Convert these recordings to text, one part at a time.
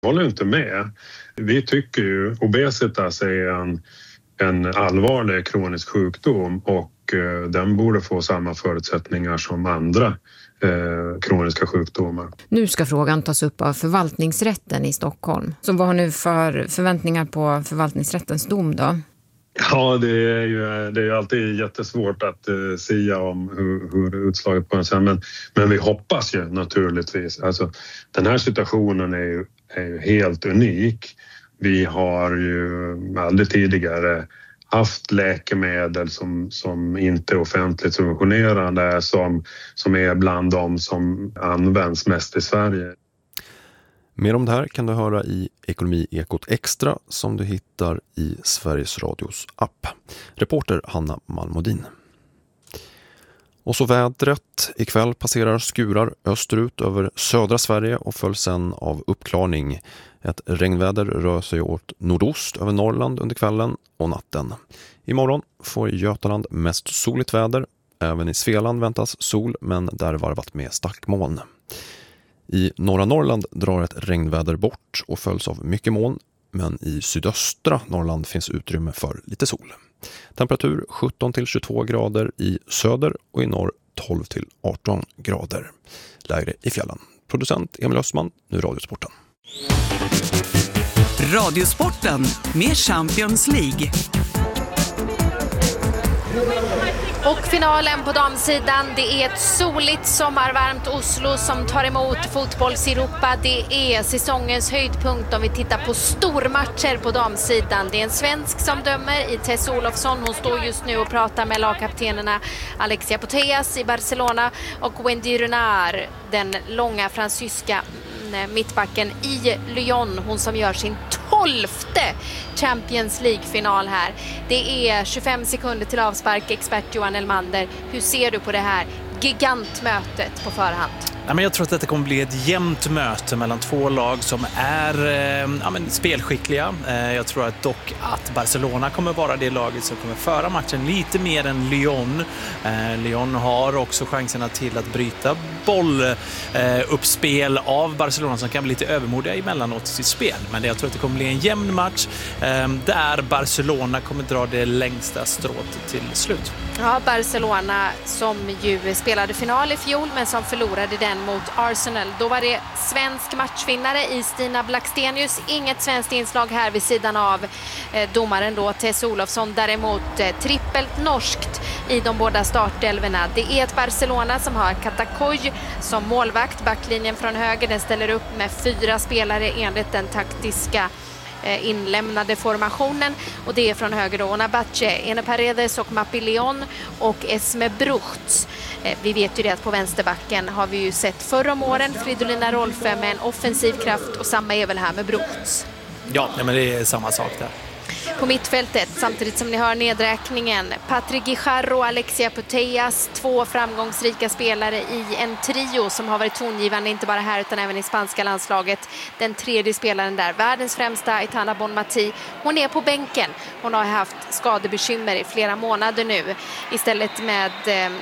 håller inte med. Vi tycker ju obesitas är en allvarlig kronisk sjukdom och den borde få samma förutsättningar som andra kroniska sjukdomar. Nu ska frågan tas upp av förvaltningsrätten i Stockholm. Så vad har nu för förväntningar på förvaltningsrättens dom då? Ja, det är ju alltid jättesvårt att sia om hur utslaget på en sen. Men vi hoppas ju naturligtvis. Alltså, den här situationen är ju helt unik. Vi har ju aldrig tidigare haft läkemedel som inte är offentligt subventionerade som är bland de som används mest i Sverige. Mer om det här kan du höra i Ekonomi-ekot Extra som du hittar i Sveriges Radios app. Reporter Hanna Malmodin. Och så vädret. Ikväll passerar skurar österut över södra Sverige och följs sen av uppklarning. Ett regnväder rör sig åt nordost över Norrland under kvällen och natten. Imorgon får Götaland mest soligt väder. Även i Svealand väntas sol, men där varvat med stackmoln. I norra Norrland drar ett regnväder bort och följs av mycket moln, men i sydöstra Norrland finns utrymme för lite sol. Temperatur 17-22 grader i söder och i norr 12-18 grader. Lägre i fjällen. Producent Emil Östman, nu Radiosporten. Radiosporten med Champions League. Och finalen på damsidan, det är ett soligt sommarvarmt Oslo som tar emot fotbolls-Europa. Det är säsongens höjdpunkt om vi tittar på stormatcher på damsidan. Det är en svensk som dömer i Tess Olofsson. Hon står just nu och pratar med lagkaptenerna Alexia Putellas i Barcelona och Wendy Renard, den långa fransyska mittbacken i Lyon. Hon som gör sin 12:e Champions League-final här. Det är 25 sekunder till avspark, expert Johan Elmander. Hur ser du på det här gigantmötet på förhand? Ja, men jag tror att det kommer bli ett jämnt möte mellan två lag som är spelskickliga. Jag tror att dock att Barcelona kommer vara det laget som kommer föra matchen lite mer än Lyon. Lyon har också chanserna till att bryta bolluppspel av Barcelona som kan bli lite övermodiga emellanåt i sitt spel. Men jag tror att det kommer bli en jämn match där Barcelona kommer dra det längsta strået till slut. Ja, Barcelona som ju spelade final i fjol men som förlorade den mot Arsenal. Då var det svensk matchvinnare i Stina Blackstenius. Inget svenskt inslag här vid sidan av domaren då, Tess Olofsson. Däremot trippelt norskt i de båda startelverna. Det är ett Barcelona som har Katakoj som målvakt. Backlinjen från höger, den ställer upp med 4 spelare enligt den taktiska inlämnade formationen, och det är från höger då Onabache, Ene Paredes och Mapi Leon och Esme Bruchts. Vi vet ju det att på vänsterbacken har vi ju sett förra om åren Fridolina Rolfö med en offensiv kraft, och samma är väl här med Bruchts. Ja, men det är samma sak där. På mittfältet, samtidigt som ni hör nedräkningen, Patrick Guijarro och Alexia Putellas, 2 framgångsrika spelare i en trio som har varit tongivande inte bara här utan även i spanska landslaget. Den tredje spelaren där, världens främsta Aitana Bonmati, hon är på bänken. Hon har haft skadebekymmer i flera månader nu. Istället med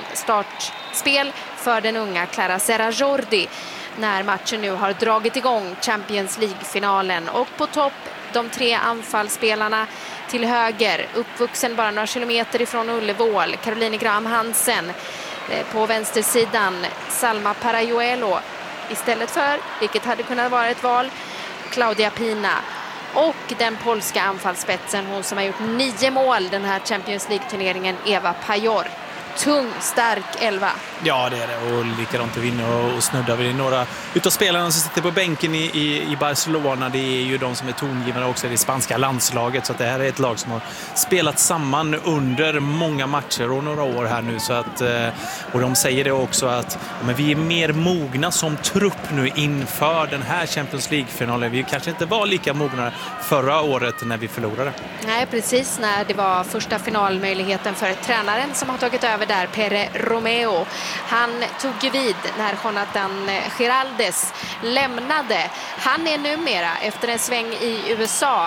startspel för den unga Clara Serra-Jordi när matchen nu har dragit igång, Champions League-finalen. Och på topp de 3 anfallsspelarna till höger, uppvuxen bara några kilometer ifrån Ullevål, Caroline Graham Hansen. På vänstersidan Salma Parajuelo istället för, vilket hade kunnat vara ett val, Claudia Pina. Och den polska anfallsspetsen, hon som har gjort 9 mål den här Champions League-turneringen, Eva Pajor. Tung, stark 11. Ja, det är det. Och likadant att vinna och snudda vid några utav spelarna som sitter på bänken i Barcelona. Det är ju de som är tongivande också i det spanska landslaget. Så att det här är ett lag som har spelat samman under många matcher och några år här nu. Så att, och de säger det också att men vi är mer mogna som trupp nu inför den här Champions League-finalen. Vi kanske inte var lika mogna förra året när vi förlorade. Nej, precis när det var första finalmöjligheten för tränaren som har tagit över där, Pere Romeo. Han tog ju vid när Jonathan Giraldes lämnade. Han är numera, efter en sväng i USA,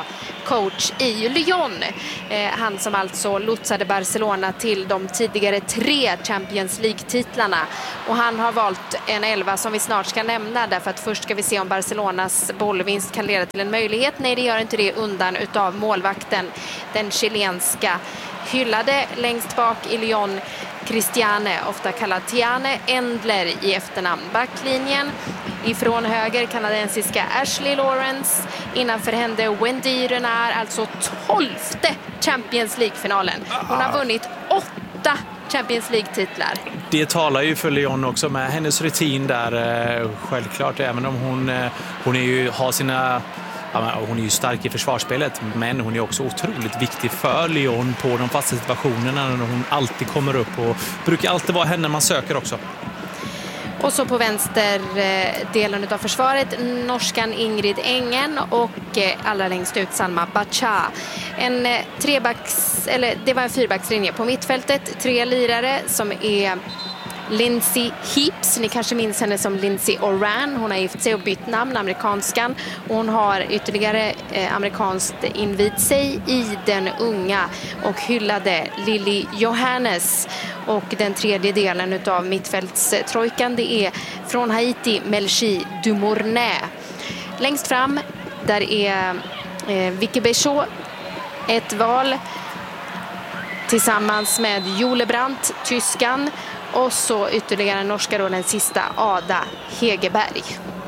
coach i Lyon. Han som alltså lotsade Barcelona till de tidigare 3 Champions League-titlarna. Och han har valt en 11 som vi snart ska nämna, därför att först ska vi se om Barcelonas bollvinst kan leda till en möjlighet. Nej, det gör inte det, undan utav målvakten, den chilenska hyllade längst bak i Lyon, Cristiane, ofta kallad Tiane Endler i efternamn. Backlinjen ifrån höger, kanadensiska Ashley Lawrence. Innanför hände Wendy Renard, alltså 12:e Champions League-finalen. Hon har vunnit 8 Champions League-titlar. Det talar ju för Lyon också med hennes rutin där, självklart, även om hon är ju, har sina... Ja, hon är ju stark i försvarsspelet, men hon är också otroligt viktig för Lyon på de fasta situationerna när hon alltid kommer upp, och brukar alltid vara henne man söker också. Och så på vänster delen av försvaret, norskan Ingrid Engen och allra längst ut Salma Bacha. Det var en 4-backslinje på mittfältet, 3 lirare som är Lindsay Heaps, ni kanske minns henne som Lindsay Oran. Hon har gift sig och bytt namn, amerikanskan. Och hon har ytterligare amerikanskt invid sig i den unga och hyllade Lily Johannes. Och den tredje delen av mittfältstrojkan, det är från Haiti, Melchi Dumournet. Längst fram, där är Vicky Béchot, ett val tillsammans med Jule Brandt, tyskan. Och så ytterligare norska då, den sista, Ada Hegerberg.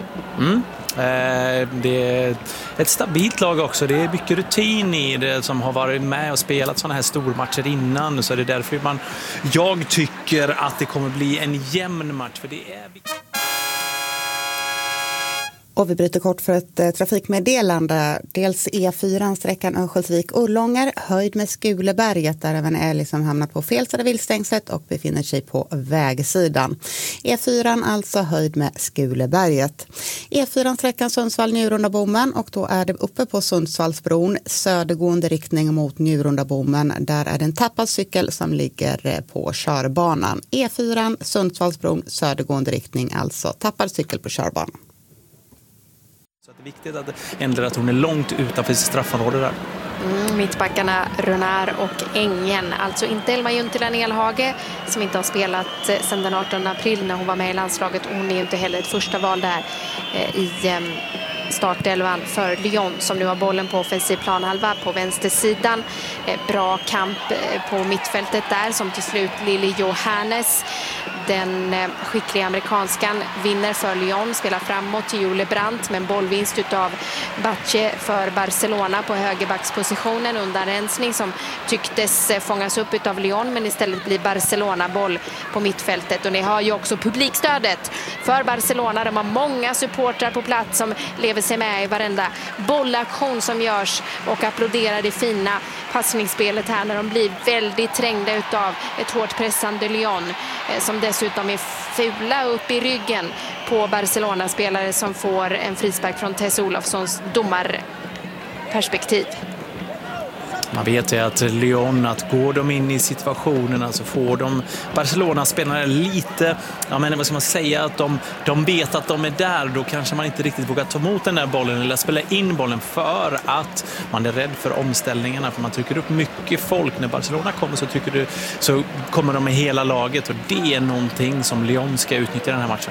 Det är ett stabilt lag också. Det är mycket rutin i det, som har varit med och spelat sådana här stormatcher innan. Så det är därför jag tycker att det kommer bli en jämn match. För det är... Och vi bryter kort för ett trafikmeddelande. Dels E4-sträckan Örnsköldsvik-Ullånger, höjd med Skuleberget, där även älg som hamnat på fel sida viltstängslet och befinner sig på vägsidan. E4 alltså höjd med Skuleberget. E4-sträckan Sundsvall-Njurunda-bommen, och då är det uppe på Sundsvallsbron, södergående riktning mot Njurunda-bommen. Där är det en tappad cykel som ligger på körbanan. E4 Sundsvallsbron, södergående riktning, alltså tappad cykel på körbanan. Så det är viktigt att ändra att hon är långt utanför sitt straffområde där. Mittbackarna Renard och Engen, alltså inte Elma Juntila Nelhage som inte har spelat sedan den 18 april när hon var med i landslaget. Hon är ju inte heller ett första val där i startelvan för Lyon, som nu har bollen på offensiv planhalva på vänstersidan. Bra kamp på mittfältet där, som till slut Lily Johannes, den skickliga amerikanskan, vinner för Lyon, spelar framåt till Jule Brandt med en bollvinst utav Bache för Barcelona på högerbackspositionen. Undanrensning som tycktes fångas upp utav Lyon, men istället blir Barcelona boll på mittfältet. Och ni har ju också publikstödet för Barcelona. De har många supportrar på plats som lever sig med i varenda bollaktion som görs och applåderar det fina passningsspelet här när de blir väldigt trängda utav ett hårt pressande Lyon, som dessutom är fula upp i ryggen på Barcelona-spelare som får en frispark från Tess Olofssons domarperspektiv. Man vet ju att Lyon, att går de in i situationerna så får de Barcelona-spelare lite, ja men vad ska man säga, att de vet att de är där, då kanske man inte riktigt vågar ta emot den där bollen eller spela in bollen för att man är rädd för omställningarna, för man trycker upp mycket folk. När Barcelona kommer så kommer de med hela laget, och det är någonting som Lyon ska utnyttja den här matchen.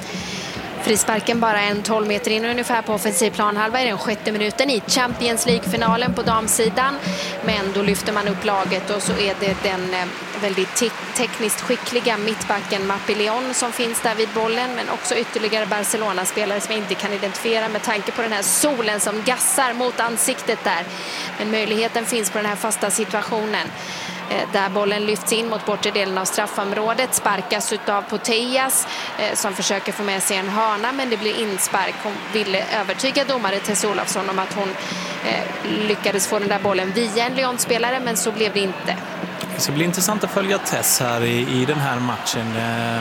Frisparken bara 12 meter in ungefär på offensiv planhalva i den 6:e minuten i Champions League-finalen på damsidan. Men då lyfter man upp laget, och så är det den väldigt tekniskt skickliga mittbacken Mappy Leon som finns där vid bollen, men också ytterligare Barcelona-spelare som jag inte kan identifiera med tanke på den här solen som gassar mot ansiktet där. Men möjligheten finns på den här fasta situationen. Där bollen lyfts in mot bortre delen av straffområdet, sparkas utav Putellas som försöker få med sig en hörna, men det blir inspark. Hon ville övertyga domare Tess Olofsson om att hon lyckades få den där bollen via en Lyon-spelare, men så blev det inte. Så det blir intressant att följa Tess här i den här matchen.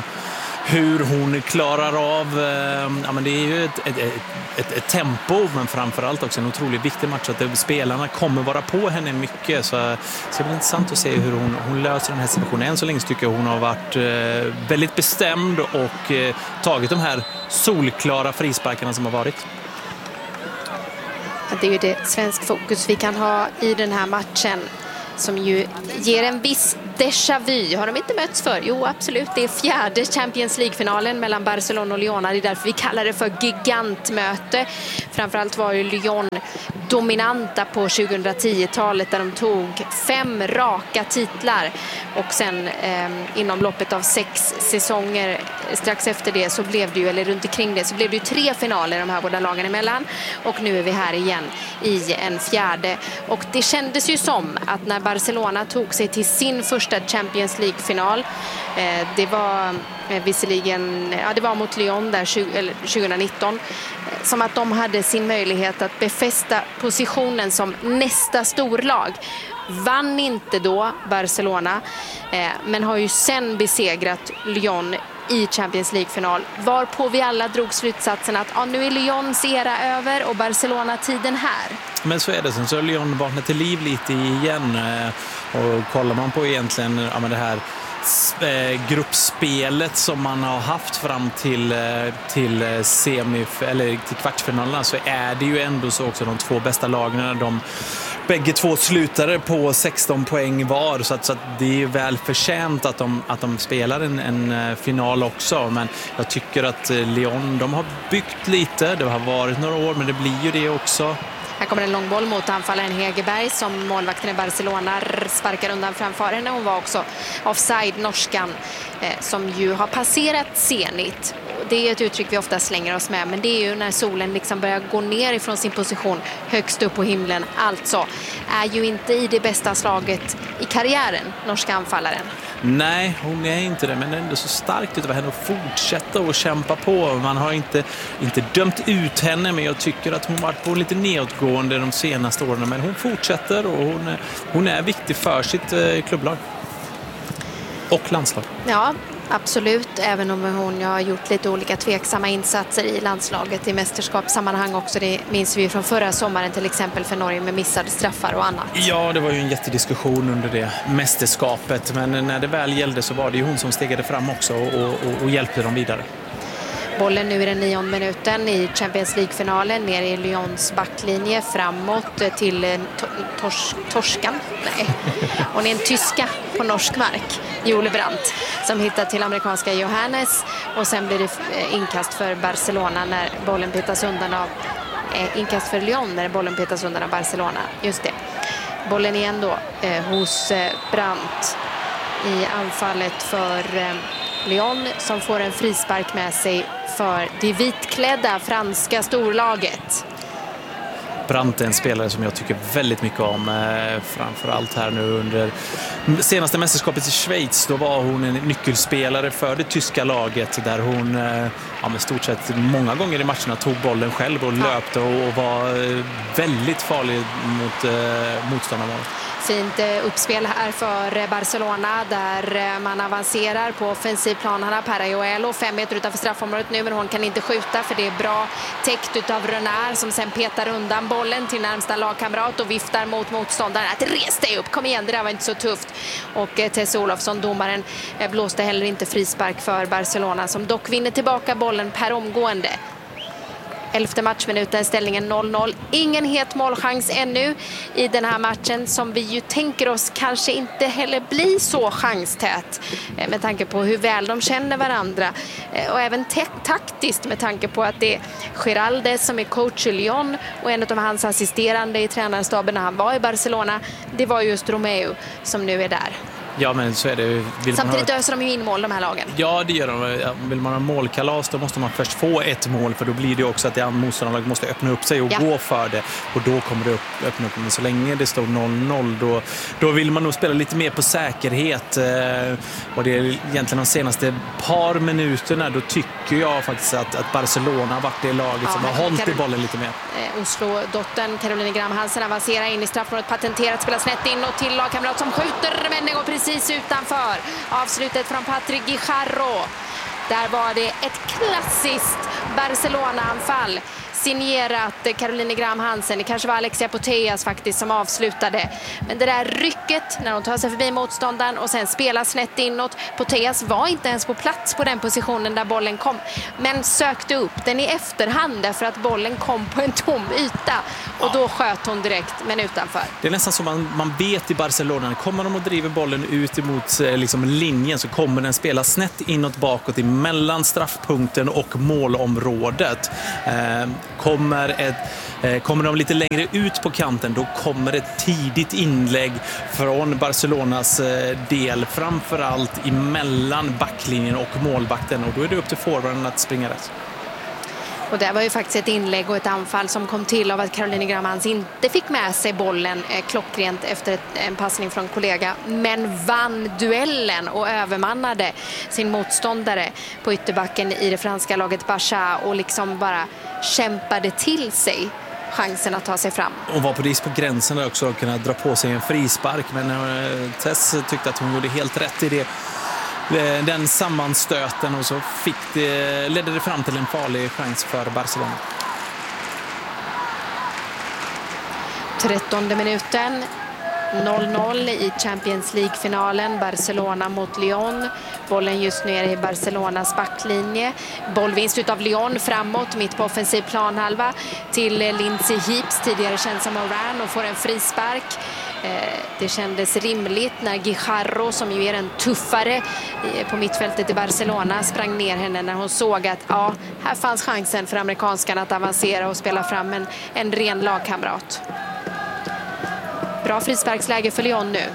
Hur hon klarar av, ja men det är ju ett tempo, men framförallt också en otroligt viktig match, att spelarna kommer vara på henne mycket, så det blir intressant att se hur hon löser den här situationen. Än så länge tycker jag hon har varit väldigt bestämd och tagit de här solklara frisparkarna som har varit. det är ju det svensk fokus vi kan ha i den här matchen, som ju ger en viss déjà vu. Har de inte mötts för? Jo, absolut. Det är fjärde Champions League-finalen mellan Barcelona och Lyon. Det är därför vi kallar det för gigantmöte. Framförallt var ju Lyon dominanta på 2010-talet där de tog 5 raka titlar. Och sen inom loppet av 6 säsonger strax efter det så blev det ju, eller runt omkring det, så blev det ju 3 finaler de här båda lagen emellan. Och nu är vi här igen i en fjärde. Och det kändes ju som att när Barcelona tog sig till sin första Champions League-final, det var visserligen, ja, det var mot Lyon där 2019, som att de hade sin möjlighet att befästa positionen som nästa storlag. Vann inte då Barcelona, men har ju sen besegrat Lyon i Champions League-final, varpå vi alla drog slutsatsen att nu är Lyons era över och Barcelona-tiden här. Men så är det, sen så har Lyon vaknat till liv lite igen, och kollar man på egentligen det här gruppspelet som man har haft fram till eller till kvartsfinalerna, så är det ju ändå så också de 2 bästa lagen, de bägge 2 slutade på 16 poäng var, så att det är väl förtjänt att de spelar en final också. Men jag tycker att Lyon, de har byggt lite, det har varit några år, men det blir ju det också. Här kommer en långboll mot anfallaren Hegerberg som målvakten i Barcelona sparkar undan framför henne. Hon var också offside, norskan, som ju har passerat Zenit. Det är ett uttryck vi ofta slänger oss med, men det är ju när solen liksom börjar gå ner ifrån sin position högst upp på himlen. Alltså är ju inte i det bästa slaget i karriären, norska anfallaren. Nej, hon är inte det, men det är ändå så starkt utav henne att fortsätta och kämpa på. Man har inte dömt ut henne, men jag tycker att hon varit på lite nedåtgående de senaste åren. Men hon fortsätter och hon är viktig för sitt klubblag och landslag. Ja, absolut. Även om hon har gjort lite olika tveksamma insatser i landslaget i mästerskapssammanhang också. Det minns vi från förra sommaren till exempel för Norge med missade straffar och annat. Ja, det var ju en jättediskussion under det mästerskapet. Men när det väl gällde så var det ju hon som stegade fram också och hjälpte dem vidare. Bollen nu i den 9:e minuten i Champions League-finalen ner i Lyons backlinje framåt till Torskan. Nej, hon är en tyska på norsk mark. Jule Brandt som hittar till amerikanska Johannes, och sen blir det inkast för Barcelona när bollen petas undan av inkast för Lyon när bollen petas undan av Barcelona. Just det. Bollen igen då hos Brandt i anfallet för Lyon som får en frispark med sig för det vitklädda franska storlaget. Brandt är en spelare som jag tycker väldigt mycket om, framförallt här nu under senaste mästerskapet i Schweiz. Då var hon en nyckelspelare för det tyska laget där hon med stort sett många gånger i matcherna tog bollen själv och löpte och var väldigt farlig mot motståndarna. Fint uppspel här för Barcelona där man avancerar på offensivplan. Han har Parajuelo 5 meter utanför straffområdet nu, men hon kan inte skjuta för det är bra täckt utav Renard som sen petar undan bollen till närmsta lagkamrat och viftar mot motståndaren. Att resa dig upp, kom igen, det där var inte så tufft. Och Tess Olofsson, domaren, blåste heller inte frispark för Barcelona som dock vinner tillbaka bollen per omgående. 11:e matchminuten, ställningen 0-0. Ingen het målchans ännu i den här matchen som vi ju tänker oss kanske inte heller blir så chanstät med tanke på hur väl de känner varandra och även taktiskt med tanke på att det är Giraldes som är coach i Lyon och en av hans assisterande i tränarstaben när han var i Barcelona, det var just Romeo som nu är där. Ja, men så är det. Samtidigt öser de ju in mål, de här lagen. Ja, det gör de. Vill man ha målkalas, då måste man först få ett mål, för då blir det också att det motståndarlaget måste öppna upp sig och gå för det. Och då kommer det öppna upp. Men så länge det står 0-0, då vill man nog spela lite mer på säkerhet. Och det är egentligen de senaste par minuterna, då tycker jag faktiskt att Barcelona har varit det laget som har hållit i bollen lite mer. Oslo-dottern Caroline Graham Hansen avancerar in i straffområdet, patenterat, spelar snett in och till lagkamrat som skjuter, men det går precis utanför. Avslutet från Patrick Guijarro. Där var det ett klassiskt Barcelona-anfall. signerat Caroline Graham Hansen. Det kanske var Alexia Putellas faktiskt som avslutade. Men det där rycket när hon tar sig förbi motståndaren och sen spelar snett inåt. Putellas var inte ens på plats på den positionen där bollen kom. Men sökte upp den i efterhand därför att bollen kom på en tom yta. Och då sköt hon direkt, men utanför. Det är nästan som man vet i Barcelona. Kommer de och driver bollen ut emot liksom linjen så kommer den spela snett inåt bakåt mellan straffpunkten och målområdet. Kommer de lite längre ut på kanten, då kommer ett tidigt inlägg från Barcelonas del, framförallt emellan backlinjen och målvakten, och då är det upp till forwarden att springa rätt. Och det var ju faktiskt ett inlägg och ett anfall som kom till av att Caroline Graham Hansen inte fick med sig bollen klockrent efter en passning från kollega, men vann duellen och övermannade sin motståndare på ytterbacken i det franska laget Barça och liksom bara kämpade till sig chansen att ta sig fram. Och var på gränsen där också att kunna dra på sig en frispark, men Tess tyckte att hon gjorde helt rätt i det. Den sammanstöten, och så ledde det fram till en farlig chans för Barcelona. 13:e minuten, 0-0 i Champions League-finalen. Barcelona mot Lyon. Bollen just nu är i Barcelonas backlinje. Bollvinst utav Lyon framåt, mitt på offensiv planhalva till Lindsay Heaps, tidigare känd som Moran, och får en frispark. Det kändes rimligt när Guijarro, som ju är en tuffare på mittfältet i Barcelona, sprang ner henne när hon såg att här fanns chansen för amerikanskarna att avancera och spela fram en ren lagkamrat. Bra frisparksläge för Lyon nu.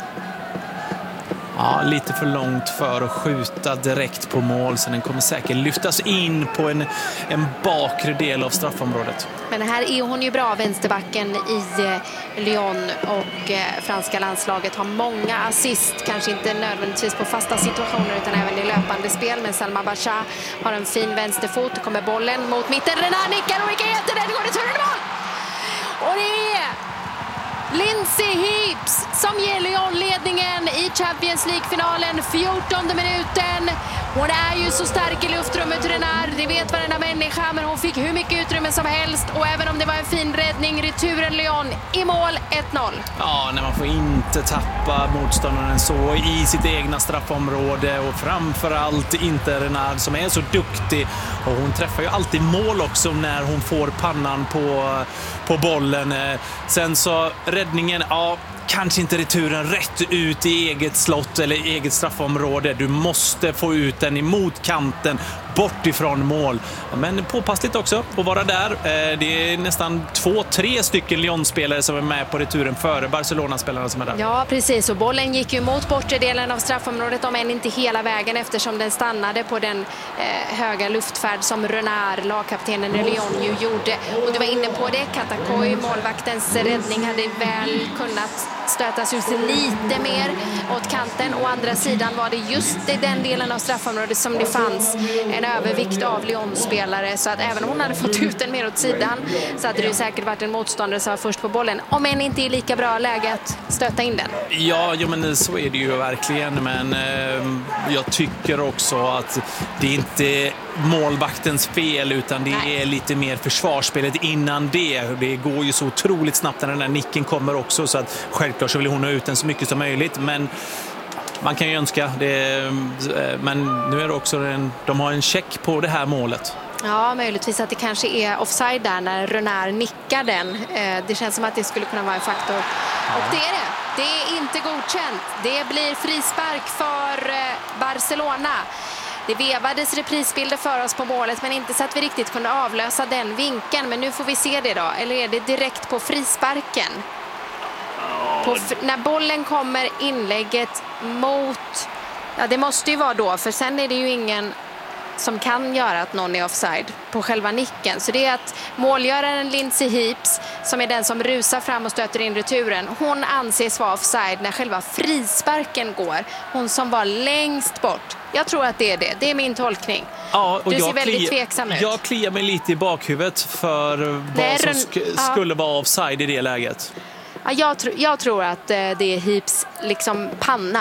Ja, lite för långt för att skjuta direkt på mål, så den kommer säkert lyftas in på en bakre del av straffområdet. Men här är hon ju bra, vänsterbacken i Lyon, och franska landslaget har många assist, kanske inte nödvändigtvis på fasta situationer utan även i löpande spel. Men Salma Basha har en fin vänsterfot, kommer bollen mot mitten, Renard nickar och vilka heter det? Det går till mål! Och det är Lindsay Heaps som ger Lyon ledningen i Champions League-finalen, 14:e minuten. Hon är ju så stark i luftrummet, Renard. Det vet varenda människa, men hon fick hur mycket utrymme som helst. Och även om det var en fin räddning, returen Lyon i mål, 1-0. Ja, när man får inte tappa motståndaren så i sitt egna straffområde, och framförallt inte Renard som är så duktig. Och hon träffar ju alltid mål också när hon får pannan på bollen. Sen så räddningen, kanske inte returen rätt ut i eget slott eller eget straffområde. Du måste få ut den emot kanten, bort ifrån mål. Men påpassligt också att vara där. Det är nästan 2-3 stycken Lyon-spelare som är med på returen före Barcelona-spelarna som är där. Ja, precis. Och bollen gick ju mot bortre delen av straffområdet, om än inte hela vägen, eftersom den stannade på den höga luftfärd som Renard, lagkaptenen i Lyon, ju gjorde. Och du var inne på det, Katakoi, målvaktens räddning, hade väl kunnat stötas ut lite mer åt kanten. Å andra sidan var det just i den delen av straffområdet som det fanns en övervikt av Lyon-spelare, så att även om hon hade fått ut den mer åt sidan så hade det ju säkert varit en motståndare som var först på bollen, om än inte i lika bra läge att stöta in den. Ja, men så är det ju verkligen, men jag tycker också att det är inte målvaktens fel, utan det är lite mer försvarsspelet innan det. Det går ju så otroligt snabbt när den där nicken kommer också, så att självklart så vill hon ha ut den så mycket som möjligt, men man kan ju önska det, men nu är det också de har en check på det här målet. Ja, möjligtvis att det kanske är offside där när Renard nickar den. Det känns som att det skulle kunna vara en faktor. Och det är det. Det är inte godkänt. Det blir frispark för Barcelona. Det vevades reprisbilder för oss på målet, men inte så att vi riktigt kunde avlösa den vinkeln. Men nu får vi se det då. Eller är det direkt på frisparken? När bollen kommer inlägget mot... Ja, det måste ju vara då, för sen är det ju ingen som kan göra att någon är offside på själva nicken. Så det är att målgöraren Lindsay Heaps, som är den som rusar fram och stöter in returen, hon anses vara offside när själva frisparken går. Hon som var längst bort. Jag tror att det är det. Det är min tolkning. Ja, och du ser väldigt tveksam ut. Jag kliar mig lite i bakhuvudet för vad som skulle vara offside i det läget. Ja, jag tror att det är Heaps liksom panna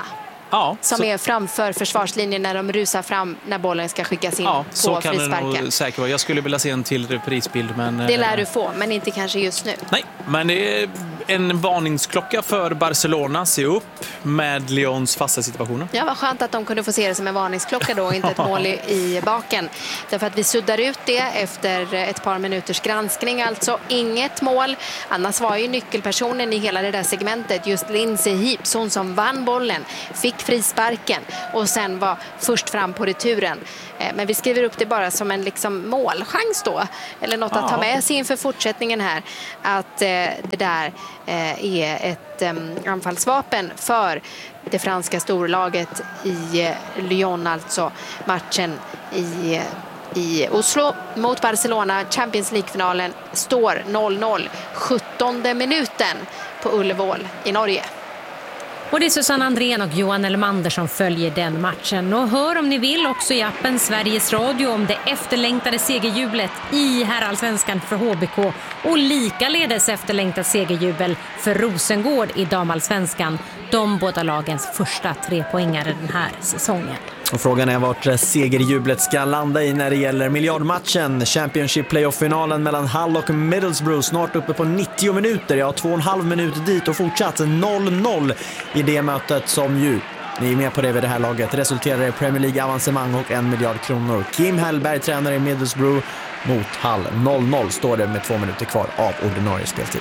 som är framför försvarslinjen när de rusar fram när bollen ska skickas in på så kan frisparken. det nog säkert vara. Jag skulle vilja se en till reprisbild. Men, det lär du få, men inte kanske just nu. Nej, men det är en varningsklocka för Barcelona. Se upp med Lyons fasta situationer. Ja, vad skönt att de kunde få se det som en varningsklocka då och inte ett mål i baken. Därför att vi suddar ut det efter ett par minuters granskning. Alltså inget mål. Annars var ju nyckelpersonen i hela det där segmentet just Lindsay Heaps, hon som vann bollen, fick frisparken och sen var först fram på returen. Men vi skriver upp det bara som en liksom målchans då. Eller något att ta med sig inför fortsättningen här. Att det där är ett anfallsvapen för det franska storlaget i Lyon, alltså matchen i Oslo mot Barcelona. Champions League-finalen står 0-0, 17:e minuten på Ullevål i Norge. Och det är Susanne Andrén och Johan Elmander som följer den matchen. Och hör om ni vill också i appen Sveriges Radio om det efterlängtade segerjublet i herrallsvenskan för HBK och likaledes efterlängtat segerjubel för Rosengård i damallsvenskan. De båda lagens första 3-poängare den här säsongen. Och frågan är vart segerjublet ska landa i när det gäller miljardmatchen. Championship playoff-finalen mellan Hull och Middlesbrough snart uppe på 90 minuter. 2,5 minuter dit och fortsatt 0-0 i det mötet som ju, ni är med på det vid det här laget, resulterar i Premier League-avancemang och 1 miljard kronor. Kim Hellberg, tränare i Middlesbrough, mot Hull. 0-0 står det med 2 minuter kvar av ordinarie speltid.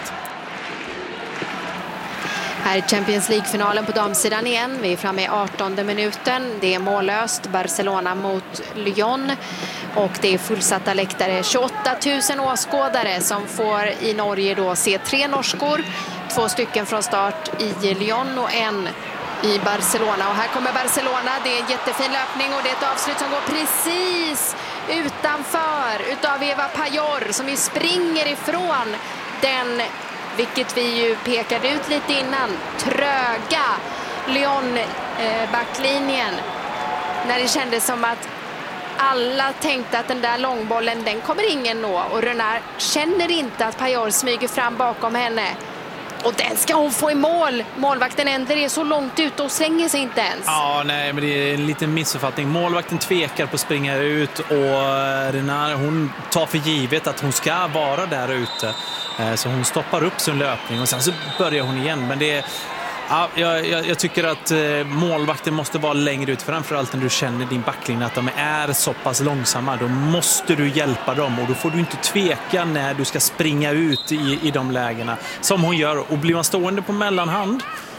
Här är Champions League-finalen på damsidan igen. Vi är framme i 18:e minuten. Det är mållöst. Barcelona mot Lyon. Och det är fullsatta läktare. 28 000 åskådare som får i Norge då se 3 norskor. 2 stycken från start i Lyon och 1 i Barcelona. Och här kommer Barcelona. Det är en jättefin löpning och det är ett avslut som går precis utanför utav Eva Pajor som ju springer ifrån den, vilket vi ju pekade ut lite innan, tröga Lyon-backlinjen. När det kändes som att alla tänkte att den där långbollen, den kommer ingen nå. Och Renard känner inte att Pajor smyger fram bakom henne. Och den ska hon få i mål. Målvakten Ender är så långt ut och slänger sig inte ens. Ja, nej, men det är en liten missuppfattning. Målvakten tvekar på att springa ut och Renard, hon tar för givet att hon ska vara där ute. Så hon stoppar upp sin löpning och sen så börjar hon igen. Men det är, ja, jag tycker att målvakten måste vara längre ut, framförallt när du känner din backlinje att de är så pass långsamma. Då måste du hjälpa dem och då får du inte tveka när du ska springa ut i de lägena som hon gör. Och blir man stående på mellanhand,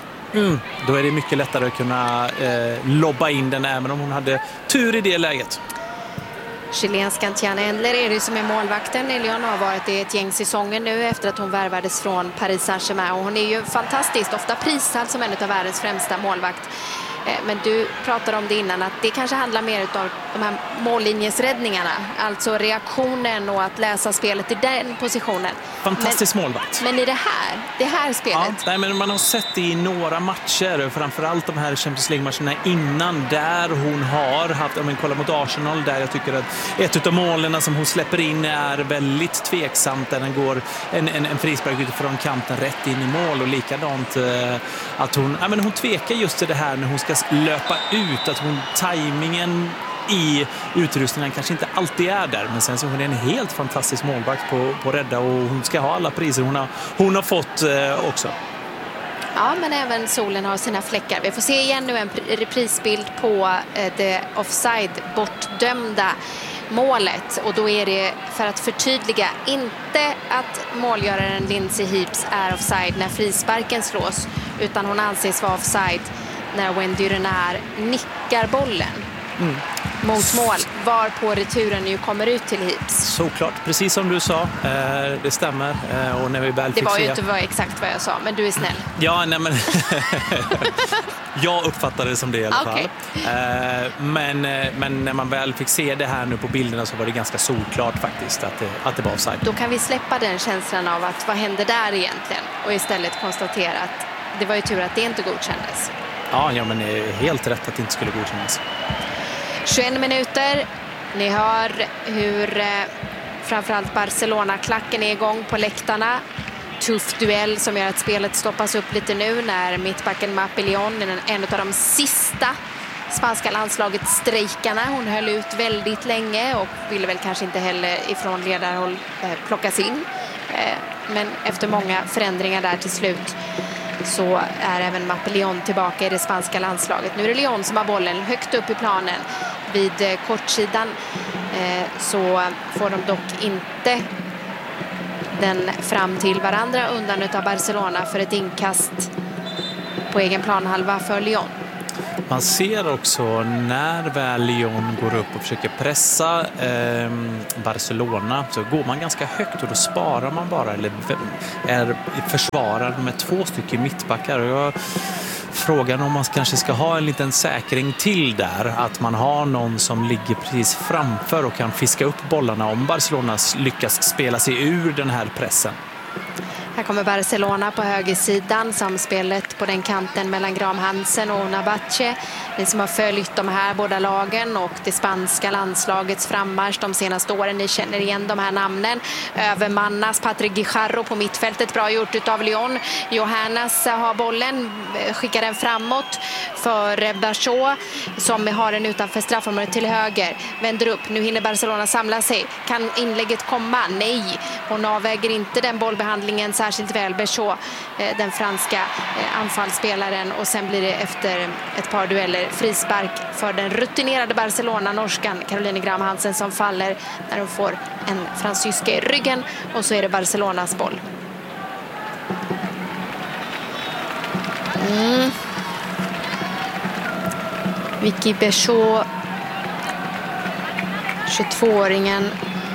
då är det mycket lättare att kunna lobba in den även om hon hade tur i det läget. Chilenskan Tiana Endler är det som är målvakten. Lyon har varit i ett gäng säsonger nu efter att hon värvades från Paris Saint-Germain. Och hon är ju fantastiskt, ofta prisad som en av världens främsta målvakt. Men du pratade om det innan att det kanske handlar mer om de här mållinjesräddningarna. Alltså reaktionen och att läsa spelet i den positionen. Fantastisk målvakt. Men i det här spelet? Ja, nej, men man har sett det i några matcher. Framförallt de här Champions League-matcherna innan. Där hon har haft, om man kollar mot Arsenal. Där jag tycker att ett av målen som hon släpper in är väldigt tveksamt. Där den går en frispark utifrån kanten rätt in i mål. Och likadant att hon tvekar just i det här när hon ska löpa ut, att tajmingen i utrustningen kanske inte alltid är där, men sen så hon är en helt fantastisk målvakt på rädda och hon ska ha alla priser hon har fått också. Ja, men även solen har sina fläckar. Vi får se igen nu en reprisbild på det offside bortdömda målet, och då är det, för att förtydliga, inte att målgöraren Lindsay Heaps är offside när frisparken slås, utan hon anses vara offside när Wendy Renard nickar bollen mot mål, var på returen ju kommer ut till Heaps. Såklart, precis som du sa, det stämmer. Och när vi väl det var ju inte exakt vad jag sa, men du är snäll. Ja, nej men jag uppfattade det som det i alla fall. Men när man väl fick se det här nu på bilderna så var det ganska solklart faktiskt att det var offside. Då kan vi släppa den känslan av att vad hände där egentligen och istället konstatera att det var ju tur att det inte godkändes. Ja, men det är helt rätt att det inte skulle godkännas. 21 minuter. Ni hör hur framförallt Barcelona-klacken är igång på läktarna. tuff duell som gör att spelet stoppas upp lite nu när mittbacken Mapillon, en av de sista spanska landslagets strejkarna. Hon höll ut väldigt länge och ville väl kanske inte heller ifrån ledarhåll plockas in. Men efter många förändringar där till slut så är även Mapillon tillbaka i det spanska landslaget. Nu är det Lyon som har bollen högt upp i planen vid kortsidan. Så får de dock inte den fram till varandra undan utav Barcelona för ett inkast på egen planhalva för Lyon. Man ser också när väl Lyon går upp och försöker pressa Barcelona så går man ganska högt och då sparar man bara eller är försvarad med 2 stycken mittbackar. Och frågan om man kanske ska ha en liten säkring till där, att man har någon som ligger precis framför och kan fiska upp bollarna om Barcelona lyckas spela sig ur den här pressen. Här kommer Barcelona på högersidan, samspelet på den kanten mellan Graham Hansen och Nabache. Ni som har följt de här båda lagen och det spanska landslagets frammarsch de senaste åren, ni känner igen de här namnen. Övermannas Patrick Guijarro på mittfältet, bra gjort utav Lyon. Johannes har bollen, skickar den framåt för Bachot som har den utanför straffområdet till höger. Vänder upp, nu hinner Barcelona samla sig. Kan inlägget komma? Nej, hon avväger inte den bollbehandlingen särskilt väl, Bachot, den franska anfallsspelaren, och sen blir det efter ett par dueller frispark för den rutinerade Barcelona-norskan Caroline Graham Hansen som faller när hon får en fransyska i ryggen, och så är det Barcelonas boll. Vicky Bachot, 22-åringen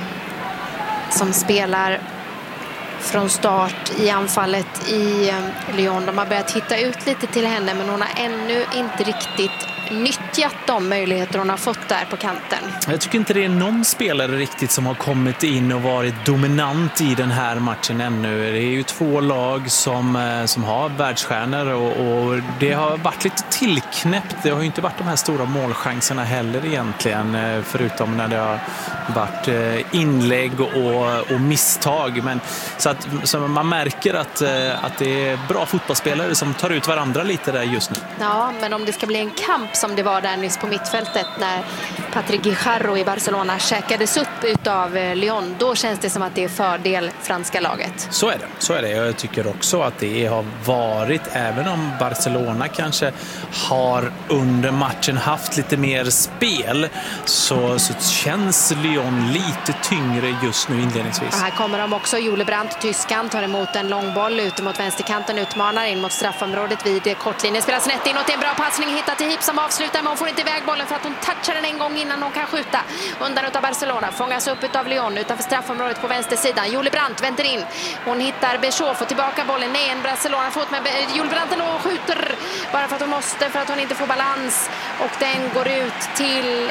som spelar från start i anfallet i Lyon. De har börjat hitta ut lite till henne, men hon har ännu inte riktigt nyttjat de möjligheter hon har fått där på kanten. Jag tycker inte det är någon spelare riktigt som har kommit in och varit dominant i den här matchen ännu. Det är ju 2 lag som har världsstjärnor och det har varit lite tillknäppt. Det har ju inte varit de här stora målchanserna heller egentligen, förutom när det har varit inlägg och misstag. Men så man märker att det är bra fotbollsspelare som tar ut varandra lite där just nu. Ja, men om det ska bli en kamp som det var där nyss på mittfältet när Patrick Guijarro i Barcelona käkades upp utav Lyon, då känns det som att det är fördel franska laget. Så är det. Jag tycker också att det har varit, även om Barcelona kanske har under matchen haft lite mer spel, så känns Lyon lite tyngre just nu inledningsvis. Och här kommer de också. Jule Brandt, tyskan, tar emot en lång boll ut mot vänsterkanten, utmanar in mot straffområdet vid kortlinjen. Spelar snett inåt, en bra passning, hittar till Hipp som avslutar, men hon får inte iväg bollen för att hon touchar den en gång innan hon kan skjuta. Undan utav Barcelona, fångas upp utav Lyon utanför straffområdet på vänstersidan. Jule Brandt vänder in, hon hittar Bechot, får tillbaka bollen. Nej, en Barcelona fått med Jule Brandt och skjuter bara för att hon måste, för att hon inte får balans, och den går ut till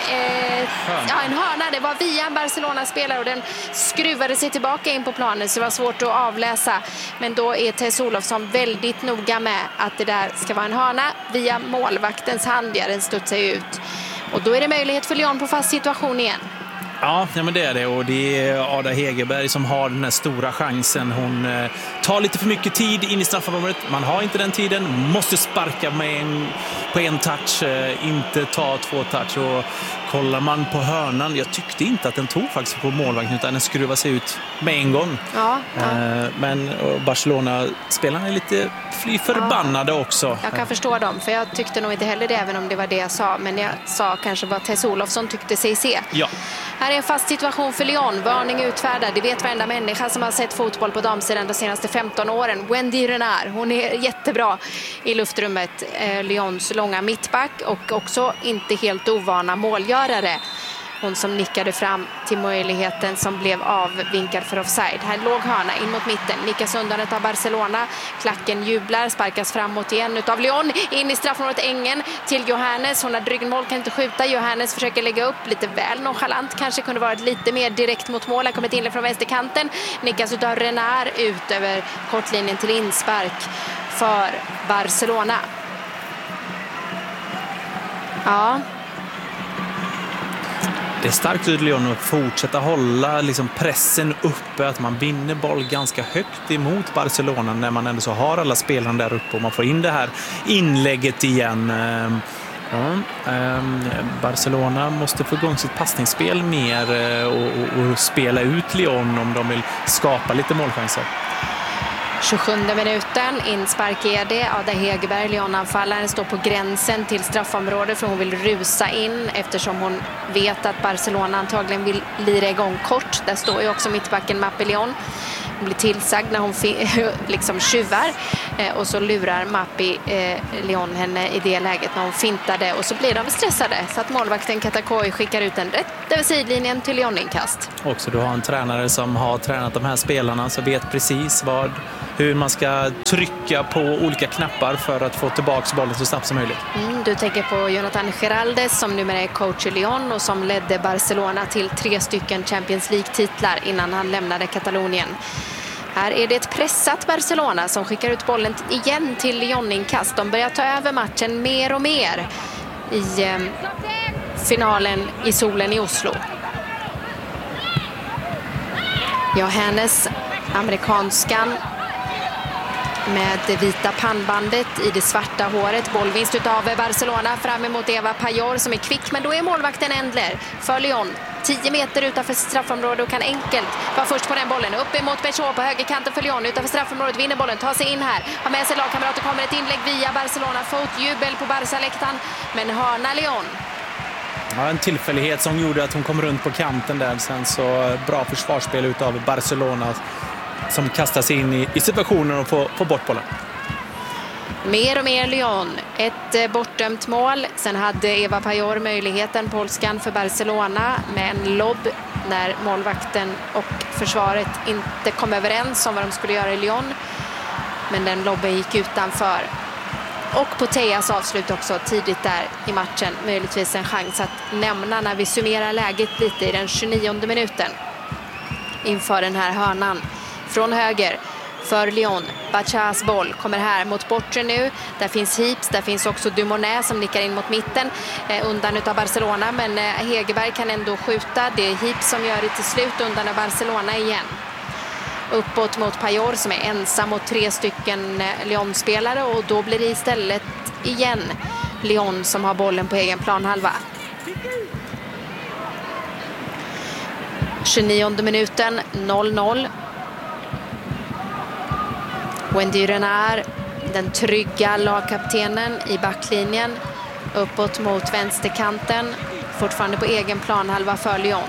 en hörna. Det var via en Barcelona-spelare och den skruvade sig tillbaka in på planen, så det var svårt att avläsa. Men då är Tess Olofsson väldigt noga med att det där ska vara en hörna via målvaktens hand. Den studsar ut. Och då är det möjlighet för Lyon på fast situation igen. Ja, men det är det, och det är Ada Hegerberg som har den här stora chansen. Hon tar lite för mycket tid in i straffområdet. Man har inte den tiden, måste sparka på en touch, inte ta 2 touch. Och kollar man på hörnan, jag tyckte inte att den tog faktiskt på målvagnen, utan den skruvade sig ut med en gång. Ja. Men Barcelona-spelarna är lite förbannade också. Jag kan förstå dem, för jag tyckte nog inte heller det, även om det var det jag sa. Men jag sa kanske vad Tess Olofsson tyckte sig se. Ja. Här är en fast situation för Lyon. Varning utfärdad. Det vet varenda människa som har sett fotboll på damsidan de senaste 15 åren. Wendy Renard, hon är jättebra i luftrummet. Lyons långa mittback och också inte helt ovana målgörare. Hon som nickade fram till möjligheten som blev avvinkad för offside. Här låg hörna in mot mitten. Nickas undan av Barcelona. Klacken jublar, sparkas framåt igen utav Lyon. In i straffområdet Engen till Johannes. Hon har ryggmål, kan inte skjuta. Johannes försöker lägga upp lite väl nonchalant. Kanske kunde varit lite mer direkt mot mål. Har kommit in från vänsterkanten. Nickas utav Renard ut över kortlinjen till inspark för Barcelona. Ja. Det är starkt ut Lyon att fortsätta hålla liksom pressen uppe, att man vinner boll ganska högt emot Barcelona när man ändå så har alla spelarna där uppe och man får in det här inlägget igen. Barcelona måste få igång sitt passningsspel mer och spela ut Lyon om de vill skapa lite målchanser. 27 minuten, inspark är det. Ada Hegerberg, Lyon-anfallaren, står på gränsen till straffområdet för hon vill rusa in eftersom hon vet att Barcelona antagligen vill lira igång kort. Där står ju också mittbacken Mappé Lyon. Hon blir tillsagd när hon liksom tjuvar och så lurar Mappé Lyon henne i det läget när hon fintade och så blir de stressade så att målvakten Katakoi skickar ut en rätt över sidlinjen till Lyon-inkast. Också du har en tränare som har tränat de här spelarna så vet precis hur man ska trycka på olika knappar för att få tillbaka bollen så snabbt som möjligt. Du tänker på Jonathan Giraldes som numera är coach i Lyon och som ledde Barcelona till 3 stycken Champions League-titlar innan han lämnade Katalonien. Här är det ett pressat Barcelona som skickar ut bollen igen till Lyon-inkast. De börjar ta över matchen mer och mer i finalen i solen i Oslo. Johannes, amerikanskan med det vita pannbandet i det svarta håret. Bollvinst utav Barcelona fram emot Eva Pajor som är kvick, men då är målvakten Endler för Lyon. 10 meter utanför straffområdet och kan enkelt vara först på den bollen. Upp emot Béchot på högerkanten för Lyon. Utanför straffområdet vinner bollen, tar sig in här. Har med sig lagkamrater, kommer ett inlägg via Barcelona. Fot jubel på Barca-läktaren, men hörna Lyon. Ja, en tillfällighet som gjorde att hon kom runt på kanten där. Sen så bra försvarsspel utav Barcelona som kastar sig in i situationen och får bort bollen. Mer och mer Lyon. Ett bortdömt mål. Sen hade Eva Pajor möjligheten, polskan, för Barcelona med en lobb när målvakten och försvaret inte kom överens om vad de skulle göra i Lyon. Men den lobben gick utanför. Och på Tejas avslut också tidigt där i matchen. Möjligtvis en chans att nämna när vi summerar läget lite i den 29:e minuten. Inför den här hörnan. Från höger för Lyon. Bachas boll kommer här mot bortre nu. Där finns Heeps, där finns också Dumonet som nickar in mot mitten undan utav Barcelona. Men Hegerberg kan ändå skjuta. Det är Heeps som gör det till slut undan av Barcelona igen. Uppåt mot Pajor som är ensam mot 3 stycken Lyon-spelare. Och då blir det istället igen Lyon som har bollen på egen planhalva. 29:e minuten, 0-0. Wendy Renard, den trygga lagkaptenen i backlinjen, uppåt mot vänsterkanten, fortfarande på egen planhalva för Lyon.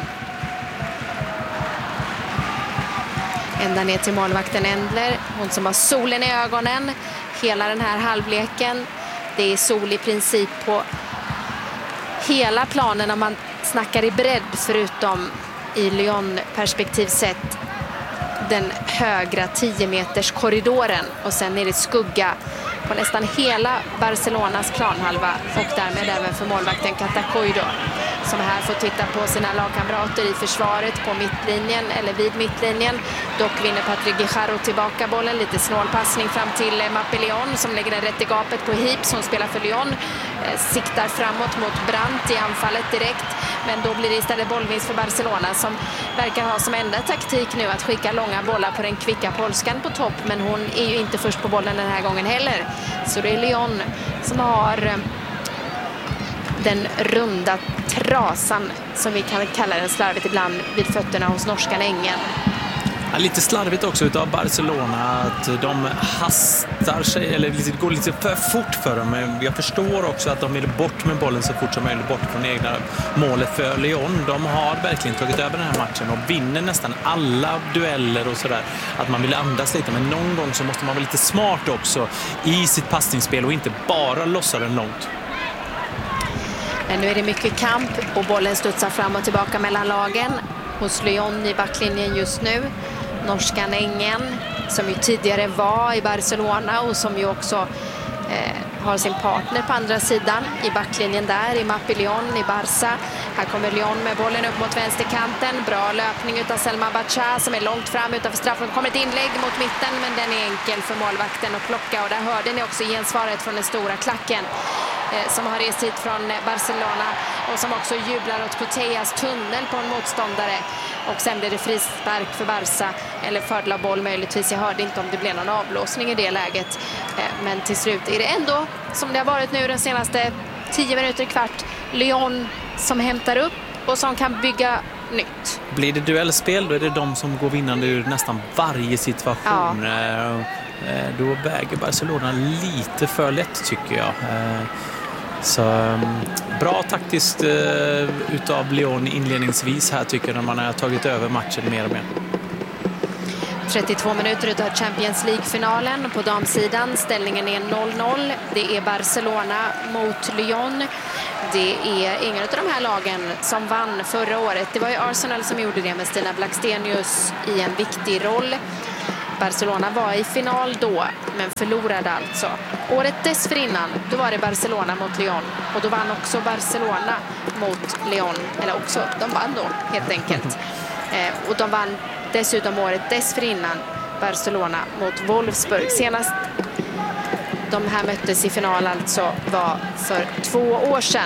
Ända ner till målvakten Endler, hon som har solen i ögonen hela den här halvleken. Det är sol i princip på hela planen om man snackar i bredd, förutom i Lyon-perspektiv sett den högra 10-meters korridoren, och sen är det skugga på nästan hela Barcelonas planhalva och därmed även för målvakten Katakoi som här får titta på sina lagkamrater i försvaret på mittlinjen eller vid mittlinjen. Dock vinner Patrick Guijarro tillbaka bollen, lite snålpassning fram till Mappé Lyon som lägger den rätt i gapet på Heeps som spelar för Lyon. Siktar framåt mot Brandt i anfallet direkt, men då blir det istället bollvinst för Barcelona som verkar ha som enda taktik nu att skicka långa bollar på den kvicka polskan på topp, men hon är ju inte först på bollen den här gången heller. Så det är Lyon som har den runda trasan, som vi kan kalla den slarvigt ibland, vid fötterna hos norskan Engen. Ja, lite slarvigt också utav Barcelona att de hastar sig, eller går lite för fort för dem. Men jag förstår också att de vill bort med bollen så fort som möjligt, bort från egna målet för Lyon. De har verkligen tagit över den här matchen och vinner nästan alla dueller och sådär. Att man vill andas lite, men någon gång så måste man vara lite smart också i sitt passningsspel och inte bara lossa den långt. Men nu är det mycket kamp och bollen studsar fram och tillbaka mellan lagen. Hos Lyon i backlinjen just nu. Norskan Engen, som ju tidigare var i Barcelona och som ju också har sin partner på andra sidan i backlinjen där i Mappé Lyon i Barca. Här kommer Lyon med bollen upp mot vänsterkanten. Bra löpning utav Selma Bacha som är långt fram utanför straffen. Kommer ett inlägg mot mitten, men den är enkel för målvakten att plocka, och där hörde ni också gensvaret från den stora klacken. som har rest hit från Barcelona och som också jublar åt Putellas tunnel på en motståndare. Och sen blir det frispark för Barca, eller fördel av boll möjligtvis. Jag hörde inte om det blev någon avblåsning i det läget. Men till slut är det ändå, som det har varit nu den senaste 10 minuter, kvart, Lyon som hämtar upp och som kan bygga nytt. Blir det duellspel, då är det de som går vinnande ur nästan varje situation. Ja. Då väger Barcelona lite för lätt, tycker jag. Så bra taktiskt utav Lyon inledningsvis här, tycker jag, när man har tagit över matchen mer och mer. 32 minuter utav Champions League-finalen på damsidan. Ställningen är 0-0. Det är Barcelona mot Lyon. Det är ingen av de här lagen som vann förra året. Det var ju Arsenal som gjorde det med Stina Blackstenius i en viktig roll. Barcelona var i final då, men förlorade alltså. Året dessförinnan, då var det Barcelona mot Lyon. Och då vann också Barcelona mot Lyon. Eller också, de vann då helt enkelt. Och de vann dessutom året dessförinnan Barcelona mot Wolfsburg. Senast de här möttes i final alltså var för 2 år sedan.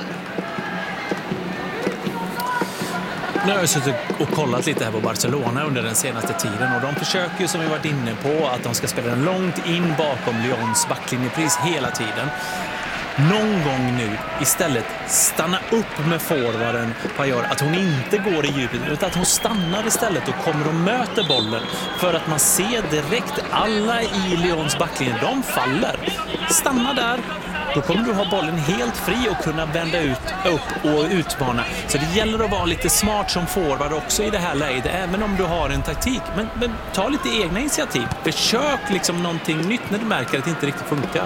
Nu har jag suttit och kollat lite här på Barcelona under den senaste tiden, och de försöker ju, som vi varit inne på, att de ska spela långt in bakom Lyons backlinjepris hela tiden. Någon gång nu istället stanna upp med forwarden Payol, att hon inte går i djupet utan att hon stannar istället och kommer och möter bollen, för att man ser direkt alla i Lyons backlinje, de faller. Stanna där, då kommer du ha bollen helt fri och kunna vända upp och utmana. Så det gäller att vara lite smart som forward också i det här läget, även om du har en taktik. Men ta lite egna initiativ. Försök liksom någonting nytt när du märker att det inte riktigt funkar.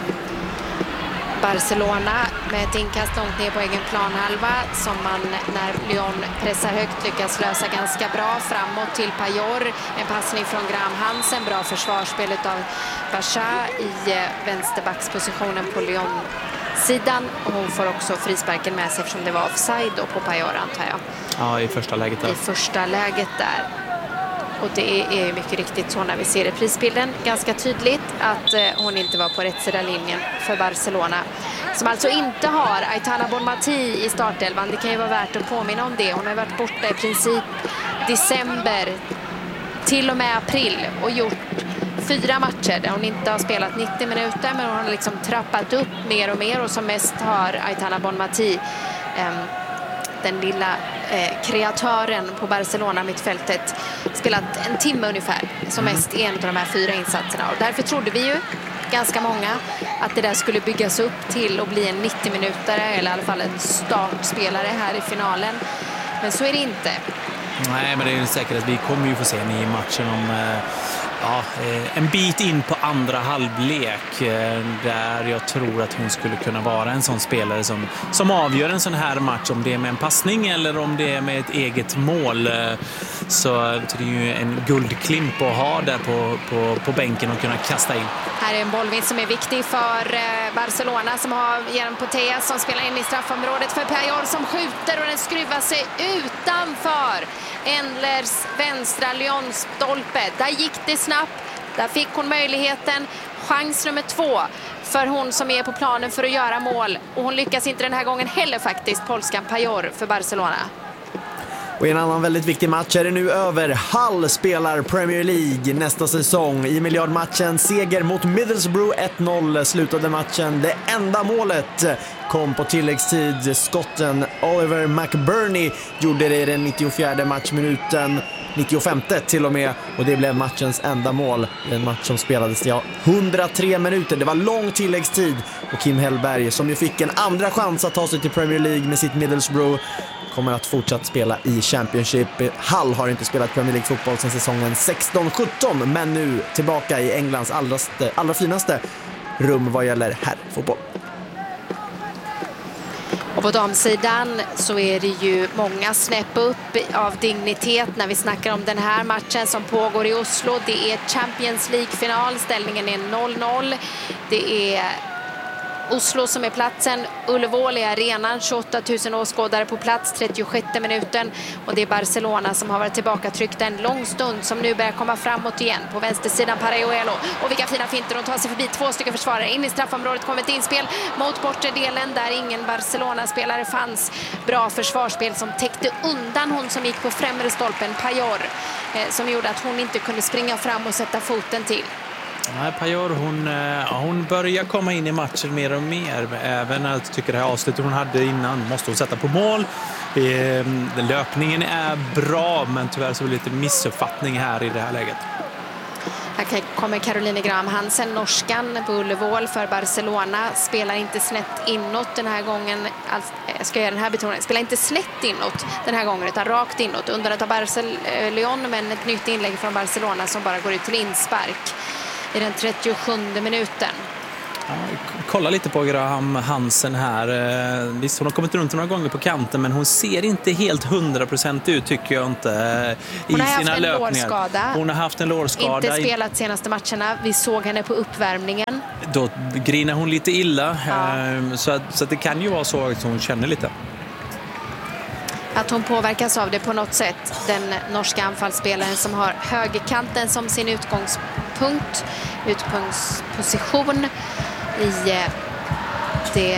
Barcelona med ett inkast långt ner på egen planhalva som man, när Lyon pressar högt, lyckas lösa ganska bra framåt till Payol. En passning från Graham Hansen, bra försvarsspel av Basha i vänsterbackspositionen på Lyon-sidan. Och hon får också frisparken med sig eftersom det var offside då på Payol, antar jag. Ja, i första läget där. I första läget där. Och det är mycket riktigt så när vi ser reprisbilden ganska tydligt att hon inte var på rätt sida linjen för Barcelona. Som alltså inte har Aitana Bonmati i startelvan. Det kan ju vara värt att påminna om det. Hon har varit borta i princip december till och med april och gjort 4 matcher där hon inte har spelat 90 minuter, men hon har liksom trappat upp mer och mer, och som mest har Aitana Bonmati, den lilla kreatören på Barcelona-mittfältet, spelat en timme ungefär, som mest en av de här 4 insatserna. Och därför trodde vi ju, ganska många, att det där skulle byggas upp till att bli en 90-minutare eller i alla fall en startspelare här i finalen. Men så är det inte. Nej, men det är ju säkert att vi kommer ju få se i matchen om en bit in på andra halvlek där jag tror att hon skulle kunna vara en sån spelare som avgör en sån här match, om det är med en passning eller om det är med ett eget mål. Så det är ju en guldklimp att ha där på bänken och kunna kasta in. Här är en bollvinst som är viktig för Barcelona, som har genom Putellas som spelar in i straffområdet för Payol som skjuter, och den skruvar sig utanför Endlers vänstra Lyon-stolpe. Där gick det snabbt. Där fick hon möjligheten. Chans nummer 2 för hon som är på planen för att göra mål. Och hon lyckas inte den här gången heller faktiskt, polskan Payol för Barcelona. Och i en annan väldigt viktig match är det nu över. Hull spelar Premier League nästa säsong. I miljardmatchen seger mot Middlesbrough 1-0 slutade matchen. Det enda målet kom på tilläggstid. Skotten Oliver McBurney gjorde det i den 94:e matchminuten. 95:e till och med, och det blev matchens enda mål i en match som spelades 103 minuter. Det var lång tilläggstid, och Kim Hellberg, som ju fick en andra chans att ta sig till Premier League med sitt Middlesbrough, kommer att fortsätta spela i Championship. Hull har inte spelat Premier League-fotboll sedan säsongen 16-17, men nu tillbaka i Englands allra finaste rum vad gäller herrfotboll. Och på damsidan så är det ju många snäpp upp av dignitet när vi snackar om den här matchen som pågår i Oslo. Det är Champions League-final, ställningen är 0-0. Det är Oslo som är platsen, Ullevål är arenan, 28 000 åskådare på plats, 36 minuten, och det är Barcelona som har varit tillbaka tryckt en lång stund, som nu börjar komma framåt igen. På vänstersidan Parejuelo, och vilka fina finter, de tar sig förbi 2 stycken försvarare. In i straffområdet kommer ett inspel mot bortre delen där ingen Barcelona-spelare fanns. Bra försvarsspel som täckte undan hon som gick på främre stolpen, Pajor, som gjorde att hon inte kunde springa fram och sätta foten till. Nej, Pajor, hon börjar komma in i matchen mer och mer. Även när jag tycker det här avslutet hon hade innan måste hon sätta på mål. Löpningen är bra, men tyvärr så är det lite missuppfattning här i det här läget. Här kommer Caroline Graham Hansen, norskan på Ullevål för Barcelona. Spelar inte snett inåt den här gången. Ska jag göra den här betoningen? Spelar inte snett inåt den här gången, utan rakt inåt. Under att Leon, men ett nytt inlägg från Barcelona som bara går ut till inspark i den 37 minuten. Ja, kolla lite på Graham Hansen här. Visst, hon har kommit runt några gånger på kanten, men hon ser inte helt 100% ut, tycker jag inte, i sina löpningar. Hon har haft en lårskada. Inte spelat senaste matcherna. Vi såg henne på uppvärmningen. Då grinar hon lite illa. Ja. Så det kan ju vara så att hon känner lite. Att hon påverkas av det på något sätt. Den norska anfallsspelaren som har högerkanten som sin utgångsposition i det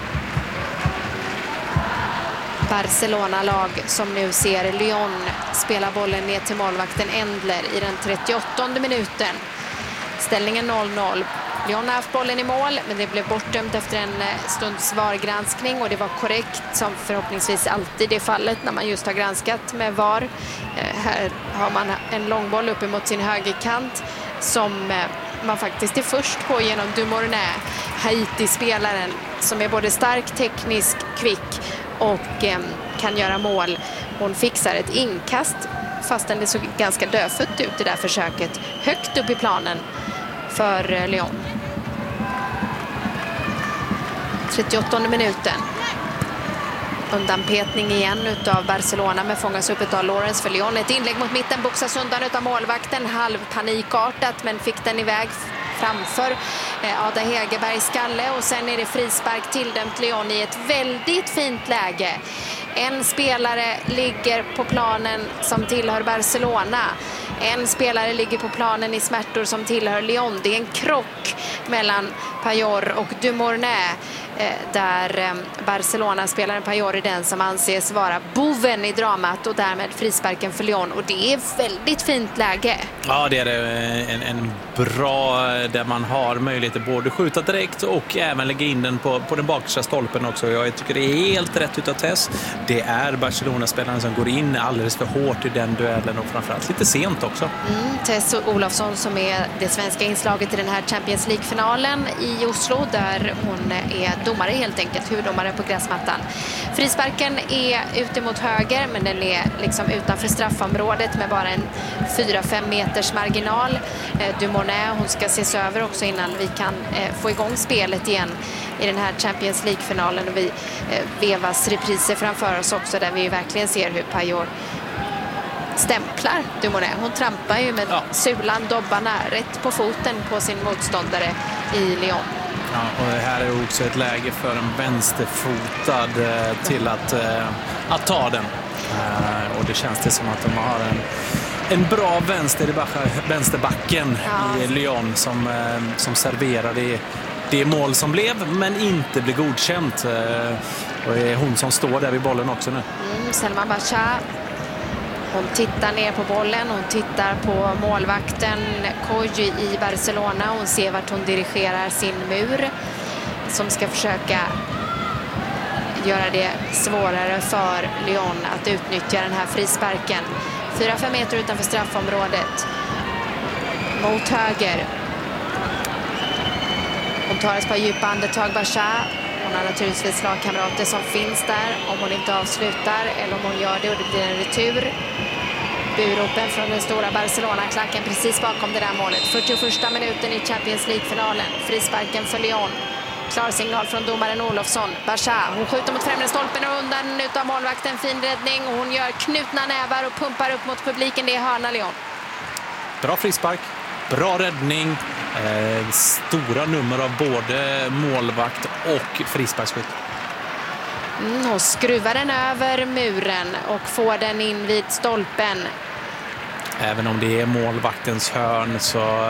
Barcelona-lag som nu ser Lyon spela bollen ner till målvakten Endler i den 38:e minuten. Ställningen 0-0. Lyon har haft bollen i mål, men det blev bortdömt efter en stunds VAR-granskning, och det var korrekt, som förhoppningsvis alltid är fallet när man just har granskat med VAR. Här har man en långboll upp emot sin högerkant som man faktiskt är först på genom Dumournet, Haiti-spelaren som är både stark, teknisk, kvick och kan göra mål. Hon fixar ett inkast fastän det såg ganska dödfött ut, det där försöket, högt upp i planen för Lyon. 38:e minuten. Undanpetning igen utav Barcelona, men fångas upp av Lawrence för Lyon. Ett inlägg mot mitten, boxas undan utav målvakten, halvpanikartat, men fick den iväg framför Ada Hegerbergs skalle, och sen är det frispark tilldömt Lyon i ett väldigt fint läge. En spelare ligger på planen som tillhör Barcelona. En spelare ligger på planen i smärtor som tillhör Lyon. Det är en krock mellan Pajor och Dumournet, där Barcelona-spelaren Pajor är den som anses vara boven i dramat, och därmed frisparken för Lyon. Och det är väldigt fint läge. Ja, det är en bra, där man har möjlighet att både skjuta direkt och även lägga in den på den bakstra stolpen också. Jag tycker det är helt rätt utav Tess. Det är Barcelona-spelaren som går in alldeles för hårt i den duellen, och framförallt lite sent också. Tess Olofsson som är det svenska inslaget i den här Champions League-finalen i Oslo, där hon är domare helt enkelt, huvuddomare på gräsmattan. Frisparken är ute mot höger, men den är liksom utanför straffområdet med bara en 4-5 meters marginal. Dumournet, hon ska ses över också innan vi kan få igång spelet igen i den här Champions League-finalen, och vi vevas repriser framför oss också, där vi verkligen ser hur Pajor stämplar Dumournet. Hon trampar ju med sulan, dobbarna rätt på foten på sin motståndare i Lyon. Ja, och här är också ett läge för en vänsterfotad till att ta den. Och det känns det som att de har en bra vänsterbacken i Lyon som serverar det mål som blev, men inte blir godkänt. Och det är hon som står där vid bollen också nu. Selma Basha. Hon tittar ner på bollen, hon tittar på målvakten Koji i Barcelona. Hon ser vart hon dirigerar sin mur som ska försöka göra det svårare för Lyon att utnyttja den här frisparken. 4-5 meter utanför straffområdet. Mot höger. Hon tar ett par djupa andetag, Basha. Hon har naturligtvis lagkamrater som finns där om hon inte avslutar, eller om hon gör det och det blir en retur. Buropen från den stora Barcelona-klacken precis bakom det där målet. 41:a minuten i Champions League-finalen. Frisparken för Lyon. Klar signal från domaren Olofsson. Basha, hon skjuter mot främre stolpen och undan utav målvakten. Fin räddning, och hon gör knutna nävar och pumpar upp mot publiken. Det är hörna Lyon. Bra frispark, bra räddning. Stora nummer av både målvakt och frisparksskytt. Och skruvar den över muren och får den in vid stolpen. Även om det är målvaktens hörn så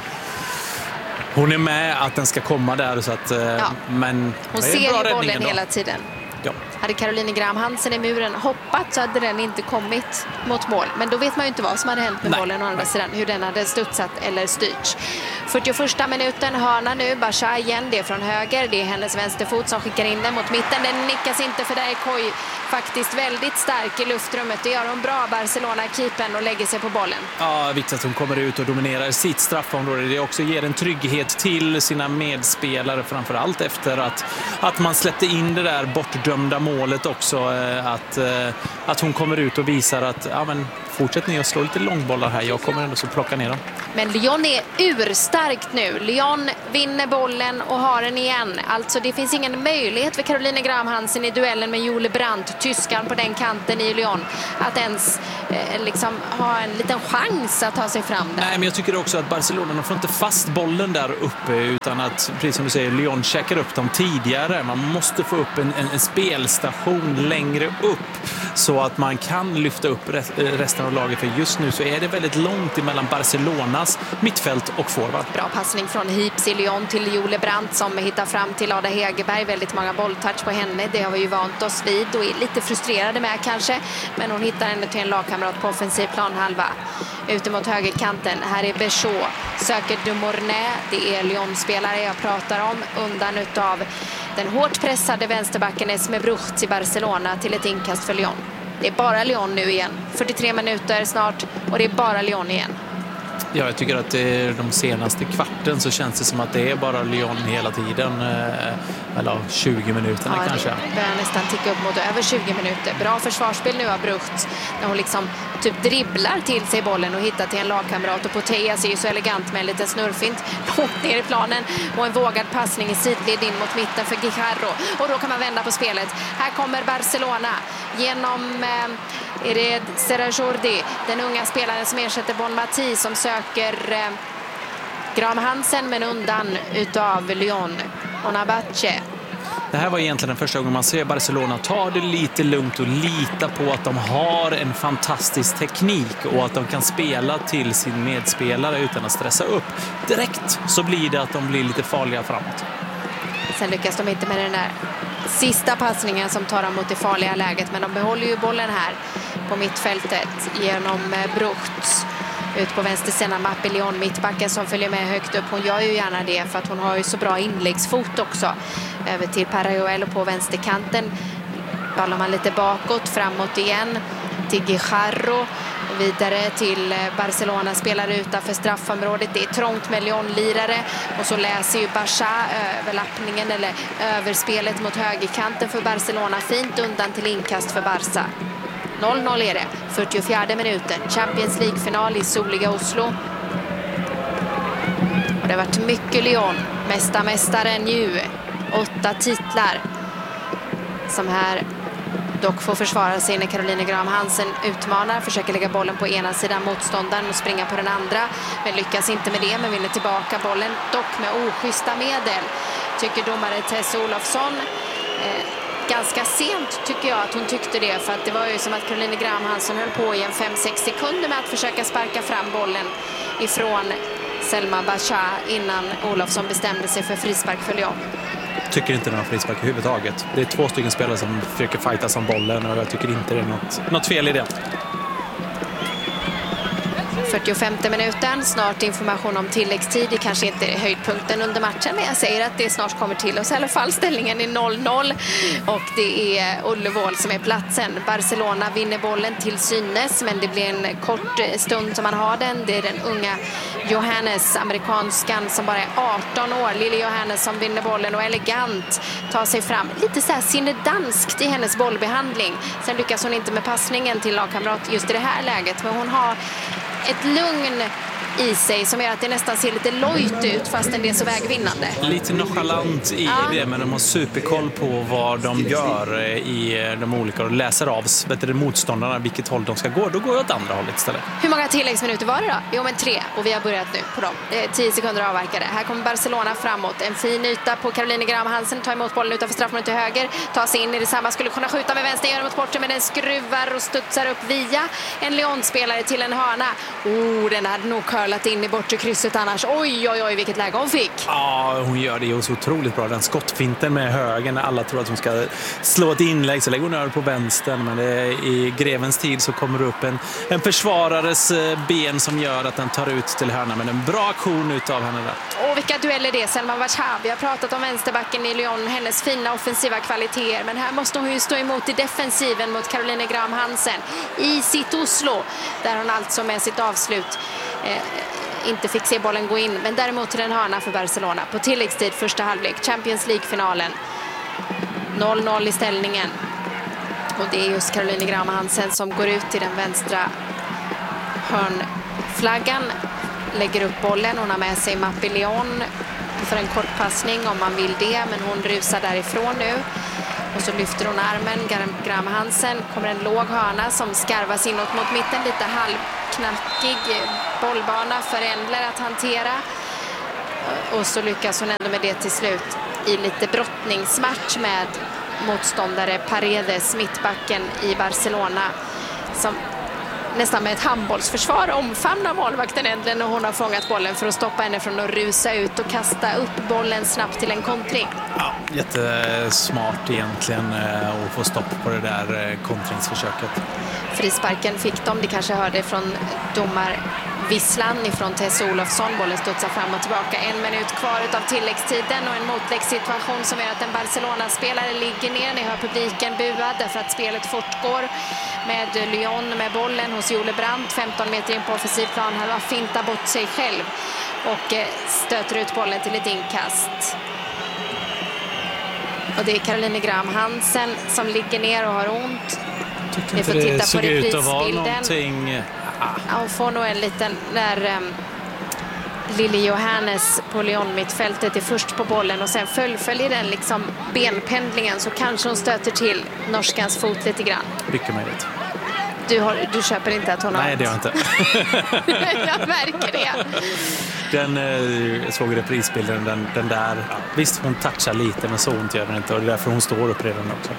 hon är med att den ska komma där. Så att, men hon ser ju bollen hela tiden. Ja. Hade Caroline Graham Hansen i muren hoppat så hade den inte kommit mot mål. Men då vet man ju inte vad som hade hänt med bollen å andra sidan. Hur den hade studsat eller styrts. 41:a minuten, hörna nu. Basha igen, det är från höger. Det är hennes vänsterfot som skickar in den mot mitten. Den nickas inte för där är Koi faktiskt väldigt stark i luftrummet. Det gör hon bra, Barcelona-keepern, och lägger sig på bollen. Ja, viktigt att hon kommer ut och dominerar sitt straffområde. Det också ger en trygghet till sina medspelare, framförallt efter att man släppte in det där bortdömda målet också. Att hon kommer ut och visar att fortsätt ni att slå lite långbollar här. Jag kommer ändå så plocka ner dem. Men Lyon är urstarkt nu. Lyon vinner bollen och har den igen. Alltså det finns ingen möjlighet för Caroline Graham Hansen i duellen med Jule Brandt, tyskan på den kanten i Lyon, att ens ha en liten chans att ta sig fram där. Nej, men jag tycker också att Barcelona får inte fast bollen där uppe, utan att, precis som du säger, Lyon checkar upp dem tidigare. Man måste få upp en spelstation längre upp så att man kan lyfta upp resten av laget. För just nu så är det väldigt långt emellan Barcelonas mittfält och forward. Bra passning från Hips i Lyon till Jule Brandt som hittar fram till Ada Hegerberg. Väldigt många bolltouch på henne. Det har vi ju vant oss vid och är lite frustrerade med kanske. Men hon hittar ändå till en lagkamrat på offensiv planhalva. Ute mot högerkanten. Här är Béchot. Söker Dumornay. Det är Lyon-spelare jag pratar om. Undan utav den hårt pressade vänsterbacken Esme Bruchts i Barcelona till ett inkast för Lyon. Det är bara Lyon nu igen. 43 minuter snart och det är bara Lyon igen. Ja, jag tycker att de senaste kvarten så känns det som att det är bara Lyon hela tiden. Eller 20 minuterna kanske. Det börjar nästan ticka upp mot över 20 minuter. Bra försvarsspel nu av Brucht. När hon typ dribblar till sig bollen och hittar till en lagkamrat. Och Poteas är ju så elegant med en liten snurrfint långt ner i planen. Och en vågad passning i sidled in mot mitten för Guijarro. Och då kan man vända på spelet. Här kommer Barcelona genom är det Serra Jordi, den unga spelaren som ersätter Bon Mati, som söker Graham Hansen men undan utav Lyon och Nabache. Det här var egentligen den första gången man ser Barcelona ta det lite lugnt och lita på att de har en fantastisk teknik och att de kan spela till sin medspelare utan att stressa upp. Direkt så blir det att de blir lite farliga framåt. Sen lyckas de inte med den där sista passningen som tar dem mot det farliga läget, men de behåller ju bollen här på mittfältet genom Bruchts. Ut på vänstersidan Mappé Lyon, mittbacken som följer med högt upp. Hon gör ju gärna det för att hon har ju så bra inläggsfot också. Över till Parajuelo på vänsterkanten. Ballar man lite bakåt, framåt igen till Guijarro. Vidare till Barcelona, spelar utanför straffområdet. Det är trångt med Lyon-lirare. Och så läser ju Basha överlappningen eller överspelet mot högerkanten för Barcelona. Fint undan till inkast för Barca. 0-0 är det. 44 minuten. Champions League-final i soliga Oslo. Och det har varit mycket Lyon. Mästaren ju. 8 titlar. Som här dock får försvara sig när Caroline Graham Hansen utmanar. Försöker lägga bollen på ena sidan motståndaren och springa på den andra. Men lyckas inte med det, men vinner tillbaka bollen. Dock med oschyssta medel, tycker domare Tess Olofsson. Ganska sent tycker jag att hon tyckte det. För att det var ju som att Caroline Graham Hansen höll på i en 5-6 sekunder med att försöka sparka fram bollen ifrån Selma Basha innan Olofsson bestämde sig för frispark för Lyon. Tycker inte någon frispark överhuvudtaget. Det är 2 stycken spelare som försöker fightas om bollen och jag tycker inte det är något fel i det. 45 minuten, snart information om tilläggstid. Det kanske inte är höjdpunkten under matchen, men jag säger att det snart kommer till oss. I alla fall ställningen är 0-0 och det är Ullevål som är platsen. Barcelona vinner bollen till synes, men det blir en kort stund som man har den. Det är den unga Johannes, amerikanskan som bara är 18 år. Lille Johannes som vinner bollen och elegant tar sig fram. Lite så här sinnedanskt i hennes bollbehandling. Sen lyckas hon inte med passningen till lagkamrat just i det här läget, men hon har ett lugn i sig som gör att det nästan ser lite lojt ut fastän det är så vägvinnande. Lite nonchalant i det, men de har superkoll på vad de gör i de olika och läser av motståndarna vilket håll de ska gå. Då går jag åt andra hållet istället. Hur många tilläggsminuter var det då? Jo, men 3 och vi har börjat nu på dem. 10 sekunder avverkade. Här kommer Barcelona framåt. En fin yta på Caroline Graham Hansen. Tar emot bollen utanför straffområdet till höger. Tar sig in i detsamma. Skulle kunna skjuta med vänster. Gör mot borten, men den skruvar och studsar upp via en Lyon-spelare till en hörna. Den hade nog curlat in i bortre krysset annars. Oj, vilket läge hon fick. Ja, hon gör det ju så otroligt bra. Den skottfinten med höger när alla tror att hon ska slå ett inlägg så lägger hon över på vänstern. Men i grevens tid så kommer det upp en försvarares ben som gör att den tar ut till hörna. Men en bra aktion utav henne där. Vilka dueller det är. Selma Warshawi. Vi har pratat om vänsterbacken i Lyon. Hennes fina offensiva kvaliteter. Men här måste hon ju stå emot i defensiven mot Caroline Graham Hansen i sitt Oslo. Där hon alltså med sitt avslut inte fick se bollen gå in. Men däremot till en hörna för Barcelona. På tilläggstid första halvlek. Champions League-finalen. 0-0 i ställningen. Och det är just Caroline Graham Hansen som går ut till den vänstra hörnflaggan. Lägger upp bollen. Hon har med sig Mappé Lyon för en kortpassning om man vill det. Men hon rusar därifrån nu. Och så lyfter hon armen. Graham Hansen kommer en låg hörna som skarvas inåt mot mitten. Lite halvknackig bollbana för Endler att hantera. Och så lyckas hon ändå med det till slut i lite brottningsmatch med motståndare Paredes, mittbacken i Barcelona, som nästan med ett handbollsförsvar omfamnar målvakten Endler när hon har fångat bollen för att stoppa henne från att rusa ut och kasta upp bollen snabbt till en kontring. Ja, jättesmart egentligen att få stopp på det där kontringsförsöket. Frisparken fick de, det kanske hörde från domarvisslan ifrån Tess Olofsson. Bollen studsar fram och tillbaka. 1 minut kvar av tilläggstiden och en motläggssituation som gör att en Barcelona-spelare ligger ner. Ni hör publiken bua därför att spelet fortgår med Lyon med bollen hos Jule Brandt. 15 meter in på offensiv plan. Han har fintat bort sig själv och stöter ut bollen till ett inkast. Och det är Caroline Graham Hansen som ligger ner och har ont. Vi får titta på reprisbilden. Hon får nog en liten när Lili Johannes på Lyon-mittfältet är först på bollen och sen följer den liksom benpendlingen så kanske hon stöter till norskans fot lite grann. Mycket möjligt. Du köper inte att hon har... Nej, det gör jag inte. Jag märker det. Jag såg reprisbilden, den där. Visst, hon touchar lite, men så ont gör den inte. Och det är därför hon står upp redan också.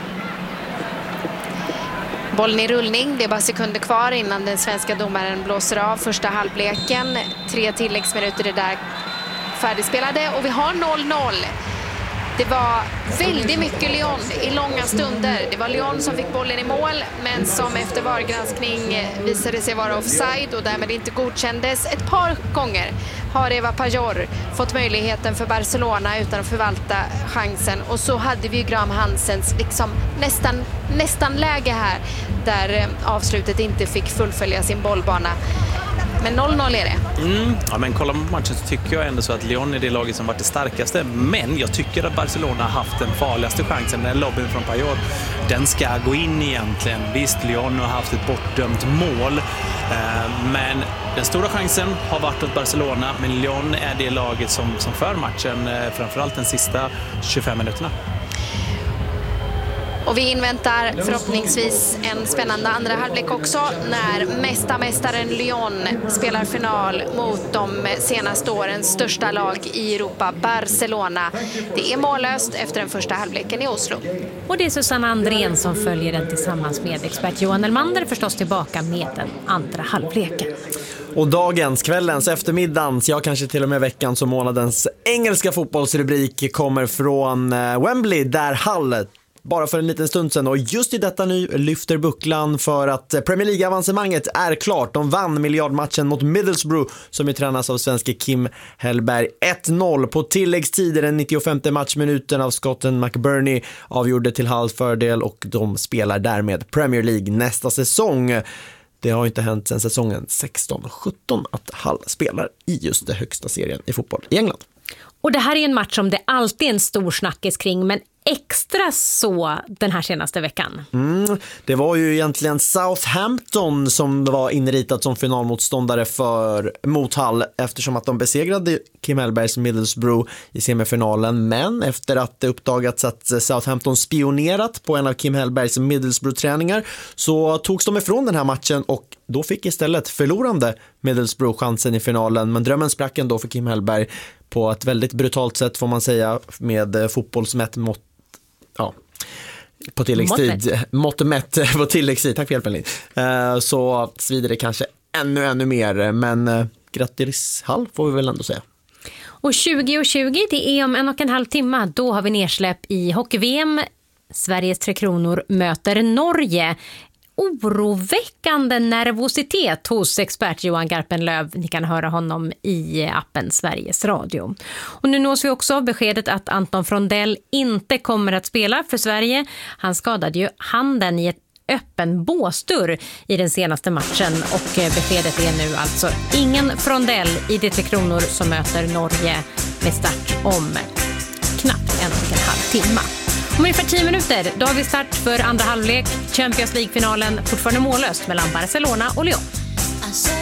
Bollen i rullning, det är bara sekunder kvar innan den svenska domaren blåser av första halvleken. 3 tilläggsminuter är där färdigspelade och vi har 0-0. Det var väldigt mycket Lyon i långa stunder. Det var Lyon som fick bollen i mål men som efter VAR-granskning visade sig vara offside och därmed inte godkändes. Ett par gånger har Eva Pajor fått möjligheten för Barcelona utan att förvalta chansen. Och så hade vi Graham Hansens liksom nästan läge här där avslutet inte fick fullfölja sin bollbana. Men 0-0 är det. Ja, men kolla på matchen så tycker jag ändå så att Lyon är det laget som varit det starkaste. Men jag tycker att Barcelona har haft den farligaste chansen. Den lobbyn från Pajor, den ska gå in egentligen. Visst, Lyon har haft ett bortdömt mål. Men den stora chansen har varit åt Barcelona. Men Lyon är det laget som för matchen. Framförallt den sista 25 minuterna. Och vi inväntar förhoppningsvis en spännande andra halvlek också när mästaren Lyon spelar final mot de senaste årens största lag i Europa, Barcelona. Det är mållöst efter den första halvleken i Oslo. Och det är Susanne Andrén som följer den tillsammans med expert Johan Elmander förstås tillbaka med den andra halvleken. Och dagens, kvällens, eftermiddagens, ja kanske till och med veckans och månadens engelska fotbollsrubrik kommer från Wembley där Hull bara för en liten stund sedan och just i detta nu lyfter bucklan för att Premier League-avancemanget är klart. De vann miljardmatchen mot Middlesbrough som är tränas av svenske Kim Hellberg. 1-0 på tilläggstid i den 95 matchminuten av skotten McBurney avgjorde till Hulls fördel och de spelar därmed Premier League nästa säsong. Det har inte hänt sedan säsongen 16-17 att Hull spelar i just det högsta serien i fotboll i England. Och det här är en match som det alltid är en stor snackis kring, men extra så den här senaste veckan? Det var ju egentligen Southampton som var inritat som finalmotståndare mot Hull eftersom att de besegrade Kim Hellbergs Middlesbrough i semifinalen. Men efter att det uppdagats att Southampton spionerat på en av Kim Hellbergs Middlesbrough-träningar så togs de ifrån den här matchen och då fick istället förlorande Middlesbrough chansen i finalen. Men drömmen sprack ändå för Kim Hellberg på ett väldigt brutalt sätt får man säga med fotbollsmätt på tilläggstid. Mått mätt på tilläggstid. Tack för hjälpen, Linn. Så svider det kanske ännu mer. Men grattis Hull får vi väl ändå säga. Och 20:20, det är om 1,5 timme. Då har vi nedsläpp i hockey-VM. Sveriges 3 Kronor möter Norge. Oroväckande nervositet hos expert Johan Garpenlöv. Ni kan höra honom i appen Sveriges Radio. Och nu nås vi också av beskedet att Anton Frondell inte kommer att spela för Sverige. Han skadade ju handen i ett öppen båsdörr i den senaste matchen och beskedet är nu alltså ingen Frondell i de 3 Kronor som möter Norge med start om knappt 1,5 timme. Om ungefär 10 minuter, då har vi start för andra halvlek. Champions League-finalen fortfarande mållöst mellan Barcelona och Lyon.